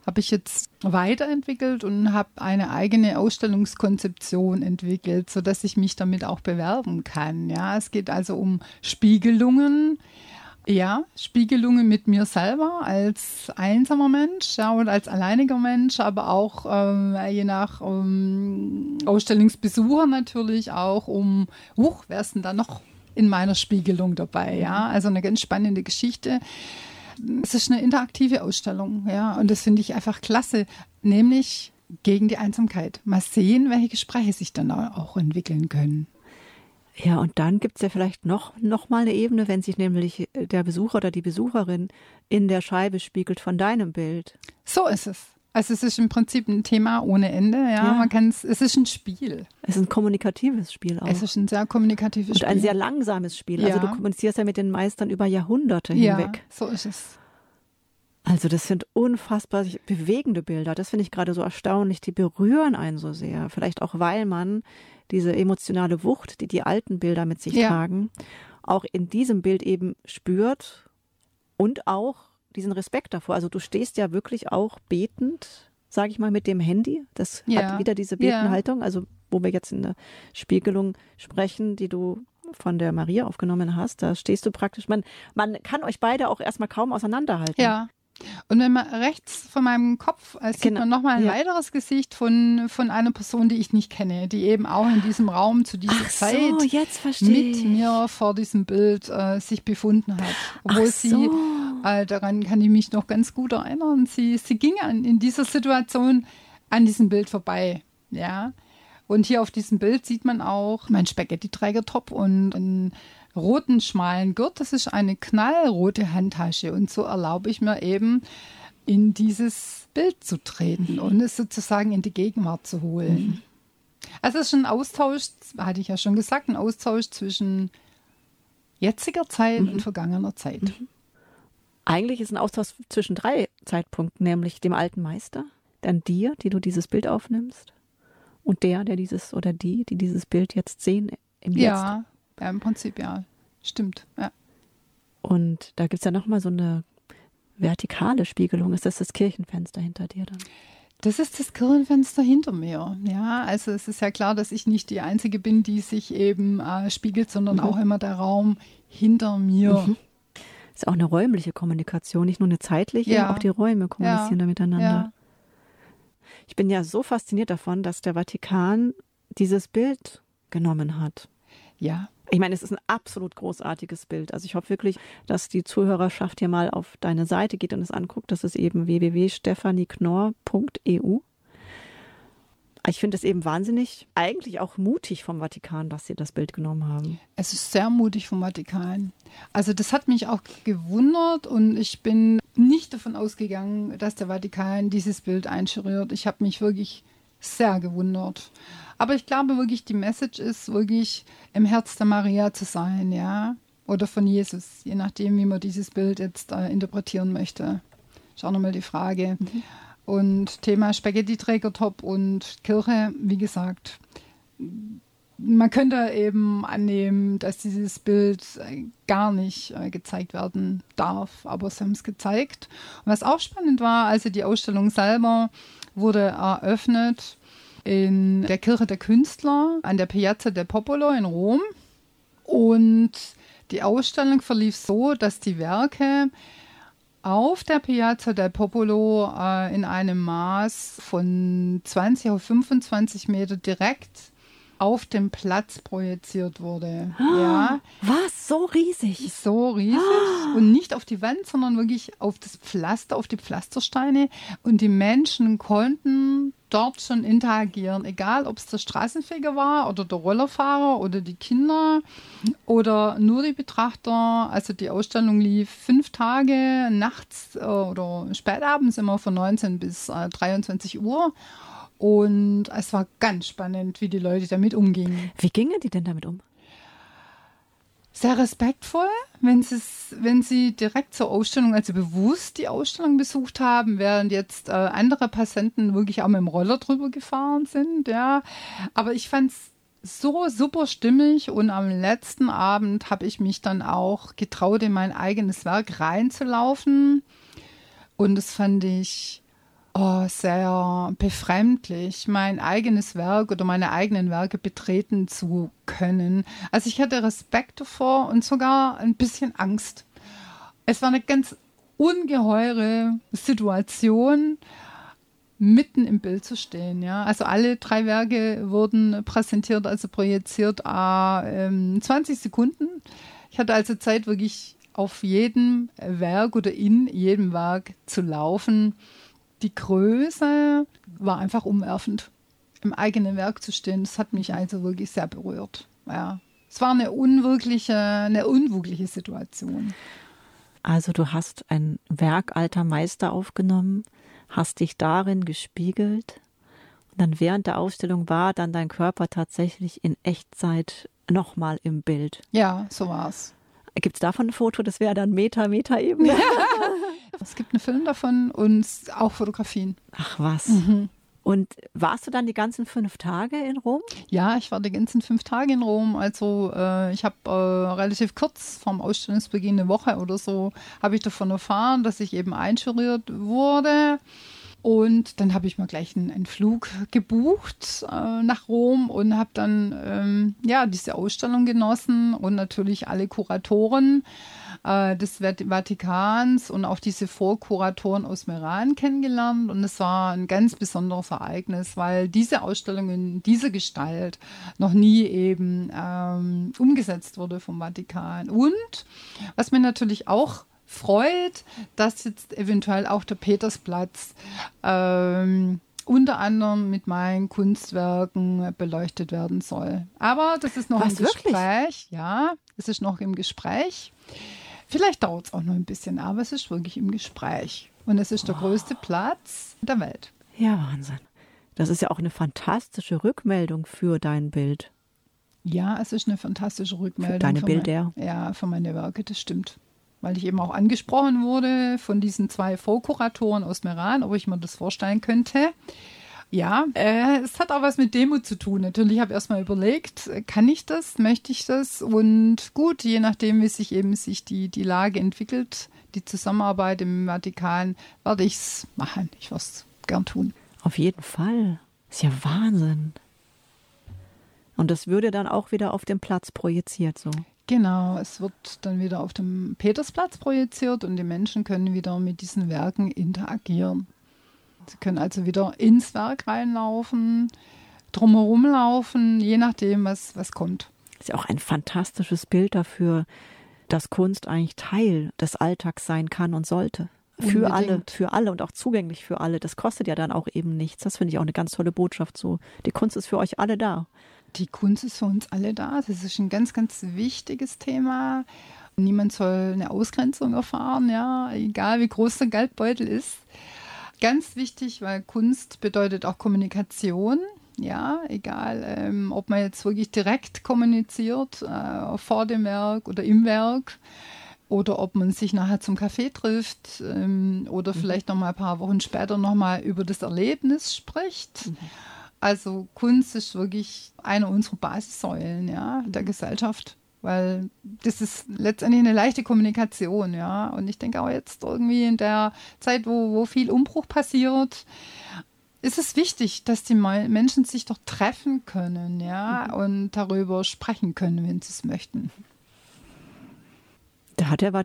[SPEAKER 7] habe ich jetzt weiterentwickelt und habe eine eigene Ausstellungskonzeption entwickelt, sodass ich mich damit auch bewerben kann. Ja, es geht also um Spiegelungen. Ja, Spiegelungen mit mir selber als einsamer Mensch, ja, oder als alleiniger Mensch, aber auch ähm, je nach ähm, Ausstellungsbesucher natürlich auch um, huch, wer ist denn da noch in meiner Spiegelung dabei, ja, also eine ganz spannende Geschichte. Es ist eine interaktive Ausstellung, ja, und das finde ich einfach klasse, nämlich gegen die Einsamkeit. Mal sehen, welche Gespräche sich dann auch entwickeln können.
[SPEAKER 3] Ja, und dann gibt es ja vielleicht noch, noch mal eine Ebene, wenn sich nämlich der Besucher oder die Besucherin in der Scheibe spiegelt von deinem Bild.
[SPEAKER 7] So ist es. Also es ist im Prinzip ein Thema ohne Ende. Ja,
[SPEAKER 3] ja.
[SPEAKER 7] Man kann's, es ist ein Spiel.
[SPEAKER 3] Es ist ein kommunikatives Spiel auch.
[SPEAKER 7] Es ist ein sehr kommunikatives
[SPEAKER 3] und
[SPEAKER 7] Spiel.
[SPEAKER 3] Und ein sehr langsames Spiel.
[SPEAKER 7] Ja.
[SPEAKER 3] Also du kommunizierst ja mit den Meistern über Jahrhunderte
[SPEAKER 7] ja,
[SPEAKER 3] hinweg.
[SPEAKER 7] So ist es.
[SPEAKER 3] Also das sind unfassbar bewegende Bilder. Das finde ich gerade so erstaunlich. Die berühren einen so sehr. Vielleicht auch, weil man diese emotionale Wucht, die die alten Bilder mit sich
[SPEAKER 7] ja.
[SPEAKER 3] tragen, auch in diesem Bild eben spürt und auch diesen Respekt davor. Also du stehst ja wirklich auch betend, sage ich mal, mit dem Handy. Das
[SPEAKER 7] ja.
[SPEAKER 3] hat wieder diese Betenhaltung. Ja. Also wo wir jetzt in der Spiegelung sprechen, die du von der Maria aufgenommen hast, da stehst du praktisch, man, man kann euch beide auch erstmal kaum auseinanderhalten.
[SPEAKER 7] Ja. Und wenn man rechts von meinem Kopf, äh, sieht
[SPEAKER 3] genau.
[SPEAKER 7] man nochmal ein
[SPEAKER 3] ja.
[SPEAKER 7] weiteres Gesicht von, von einer Person, die ich nicht kenne, die eben auch in diesem Raum zu dieser
[SPEAKER 3] Ach
[SPEAKER 7] Zeit
[SPEAKER 3] so, jetzt verstehe
[SPEAKER 7] mit
[SPEAKER 3] ich.
[SPEAKER 7] mir vor diesem Bild äh, sich befunden hat. Obwohl
[SPEAKER 3] Ach
[SPEAKER 7] sie,
[SPEAKER 3] so.
[SPEAKER 7] äh, daran kann ich mich noch ganz gut erinnern, sie, sie ging an, in dieser Situation an diesem Bild vorbei. Ja. Und hier auf diesem Bild sieht man auch mein Spaghetti-Trägertop und ein roten schmalen Gurt, das ist eine knallrote Handtasche und so erlaube ich mir eben in dieses Bild zu treten mhm. und es sozusagen in die Gegenwart zu holen. Mhm. Also es ist ein Austausch, hatte ich ja schon gesagt, ein Austausch zwischen jetziger Zeit mhm. und vergangener Zeit. Mhm.
[SPEAKER 3] Eigentlich ist ein Austausch zwischen drei Zeitpunkten, nämlich dem alten Meister, dann dir, die du dieses Bild aufnimmst und der, der dieses oder die, die dieses Bild jetzt sehen im Jetzt.
[SPEAKER 7] Ja. Ja, im Prinzip, ja. Stimmt, ja.
[SPEAKER 3] Und da gibt es ja nochmal so eine vertikale Spiegelung. Ist das das Kirchenfenster hinter dir dann?
[SPEAKER 7] Das ist das Kirchenfenster hinter mir, ja. Also es ist ja klar, dass ich nicht die Einzige bin, die sich eben äh, spiegelt, sondern mhm. auch immer der Raum hinter mir.
[SPEAKER 3] Mhm. Ist auch eine räumliche Kommunikation, nicht nur eine zeitliche,
[SPEAKER 7] ja.
[SPEAKER 3] auch die Räume kommunizieren
[SPEAKER 7] ja.
[SPEAKER 3] da miteinander.
[SPEAKER 7] Ja.
[SPEAKER 3] Ich bin ja so fasziniert davon, dass der Vatikan dieses Bild genommen hat.
[SPEAKER 7] Ja.
[SPEAKER 3] Ich meine, es ist ein absolut großartiges Bild. Also ich hoffe wirklich, dass die Zuhörerschaft hier mal auf deine Seite geht und es anguckt. Das ist eben w w w punkt stephanie knorr punkt e u. Ich finde es eben wahnsinnig, eigentlich auch mutig vom Vatikan, dass sie das Bild genommen haben.
[SPEAKER 7] Es ist sehr mutig vom Vatikan. Also das hat mich auch gewundert und ich bin nicht davon ausgegangen, dass der Vatikan dieses Bild einscheriert. Ich habe mich wirklich sehr gewundert. Aber ich glaube wirklich, die Message ist wirklich im Herz der Maria zu sein, ja, oder von Jesus, je nachdem, wie man dieses Bild jetzt äh, interpretieren möchte. Ist auch nochmal die Frage. Mhm. Und Thema Spaghetti-Trägertop und Kirche, wie gesagt, man könnte eben annehmen, dass dieses Bild gar nicht äh, gezeigt werden darf, aber sie haben es gezeigt. Und was auch spannend war, also die Ausstellung selber wurde eröffnet in der Kirche der Künstler an der Piazza del Popolo in Rom. Und die Ausstellung verlief so, dass die Werke auf der Piazza del Popolo äh, in einem Maß von zwanzig auf fünfundzwanzig Meter direkt auf dem Platz projiziert wurde.
[SPEAKER 3] Ah,
[SPEAKER 7] ja.
[SPEAKER 3] Was? So riesig?
[SPEAKER 7] So riesig. Ah. Und nicht auf die Wand, sondern wirklich auf das Pflaster, auf die Pflastersteine. Und die Menschen konnten dort schon interagieren, egal ob es der Straßenfeger war oder der Rollerfahrer oder die Kinder oder nur die Betrachter. Also die Ausstellung lief fünf Tage nachts äh, oder spätabends immer von neunzehn bis äh, dreiundzwanzig Uhr. Und es war ganz spannend, wie die Leute damit umgingen.
[SPEAKER 3] Wie gingen die denn damit um?
[SPEAKER 7] Sehr respektvoll, wenn, wenn sie direkt zur Ausstellung, also bewusst die Ausstellung besucht haben, während jetzt äh, andere Patienten wirklich auch mit dem Roller drüber gefahren sind. Ja. Aber ich fand es so super stimmig und am letzten Abend habe ich mich dann auch getraut, in mein eigenes Werk reinzulaufen. Und das fand ich Oh, sehr befremdlich, mein eigenes Werk oder meine eigenen Werke betreten zu können. Also ich hatte Respekt davor und sogar ein bisschen Angst. Es war eine ganz ungeheure Situation, mitten im Bild zu stehen. Ja? Also alle drei Werke wurden präsentiert, also projiziert, äh, zwanzig Sekunden. Ich hatte also Zeit, wirklich auf jedem Werk oder in jedem Werk zu laufen. Die Größe war einfach umwerfend, im eigenen Werk zu stehen. Das hat mich also wirklich sehr berührt. Ja. Es war eine unwirkliche, eine unwirkliche Situation.
[SPEAKER 3] Also du hast ein Werk alter Meister aufgenommen, hast dich darin gespiegelt und dann während der Ausstellung war dann dein Körper tatsächlich in Echtzeit nochmal im Bild.
[SPEAKER 7] Ja, so war's.
[SPEAKER 3] Gibt es davon ein Foto? Das wäre dann Meta, Meta-Ebene.
[SPEAKER 7] Es gibt einen Film davon und auch Fotografien.
[SPEAKER 3] Ach was.
[SPEAKER 7] Mhm.
[SPEAKER 3] Und warst du dann die ganzen fünf Tage in Rom?
[SPEAKER 7] Ja, ich war die ganzen fünf Tage in Rom. Also äh, ich habe äh, relativ kurz vorm Ausstellungsbeginn, eine Woche oder so, habe ich davon erfahren, dass ich eben einschuriert wurde. Und dann habe ich mir gleich einen, einen Flug gebucht äh, nach Rom und habe dann ähm, ja diese Ausstellung genossen und natürlich alle Kuratoren äh, des Vatikans und auch diese Vorkuratoren aus Meran kennengelernt. Und es war ein ganz besonderes Ereignis, weil diese Ausstellung in dieser Gestalt noch nie eben ähm, umgesetzt wurde vom Vatikan. Und was mir natürlich auch freut, dass jetzt eventuell auch der Petersplatz ähm, unter anderem mit meinen Kunstwerken beleuchtet werden soll. Aber das ist noch
[SPEAKER 3] Was,
[SPEAKER 7] im Gespräch.
[SPEAKER 3] wirklich?
[SPEAKER 7] Ja, es ist noch im Gespräch. Vielleicht dauert es auch noch ein bisschen, aber es ist wirklich im Gespräch. Und es ist der
[SPEAKER 3] Wow.
[SPEAKER 7] größte Platz der Welt.
[SPEAKER 3] Ja, Wahnsinn. Das ist ja auch eine fantastische Rückmeldung für dein Bild.
[SPEAKER 7] Ja, es ist eine fantastische Rückmeldung.
[SPEAKER 3] Für deine
[SPEAKER 7] für
[SPEAKER 3] Bilder.
[SPEAKER 7] Mein, ja, für meine Werke, das stimmt. Weil ich eben auch angesprochen wurde von diesen zwei Vorkuratoren aus Meran, ob ich mir das vorstellen könnte. Ja, äh, es hat auch was mit Demo zu tun. Natürlich habe ich erstmal überlegt, kann ich das, möchte ich das? Und gut, je nachdem, wie sich eben sich die, die Lage entwickelt, die Zusammenarbeit im Vatikan, werde ich es machen. Ich werde es gern tun.
[SPEAKER 3] Auf jeden Fall. Ist ja Wahnsinn. Und das würde dann auch wieder auf dem Platz projiziert so.
[SPEAKER 7] Genau, es wird dann wieder auf dem Petersplatz projiziert und die Menschen können wieder mit diesen Werken interagieren. Sie können also wieder ins Werk reinlaufen, drumherum laufen, je nachdem, was, was kommt.
[SPEAKER 3] Ist ja auch ein fantastisches Bild dafür, dass Kunst eigentlich Teil des Alltags sein kann und sollte. Für
[SPEAKER 7] Unbedingt.
[SPEAKER 3] alle, für alle und auch zugänglich für alle. Das kostet ja dann auch eben nichts. Das finde ich auch eine ganz tolle Botschaft so. Die Kunst ist für euch alle da.
[SPEAKER 7] Die Kunst ist für uns alle da. Das ist ein ganz, ganz wichtiges Thema. Niemand soll eine Ausgrenzung erfahren, ja, egal wie groß der Geldbeutel ist. Ganz wichtig, weil Kunst bedeutet auch Kommunikation. Ja, egal, ähm, ob man jetzt wirklich direkt kommuniziert äh, vor dem Werk oder im Werk oder ob man sich nachher zum Kaffee trifft ähm, oder mhm. vielleicht noch mal ein paar Wochen später noch mal über das Erlebnis spricht. Mhm. Also Kunst ist wirklich eine unserer Basissäulen, ja, der Gesellschaft, weil das ist letztendlich eine leichte Kommunikation, ja. Und ich denke auch jetzt irgendwie in der Zeit, wo, wo viel Umbruch passiert, ist es wichtig, dass die Menschen sich doch treffen können, ja, mhm. und darüber sprechen können, wenn sie es möchten.
[SPEAKER 3] Da hat der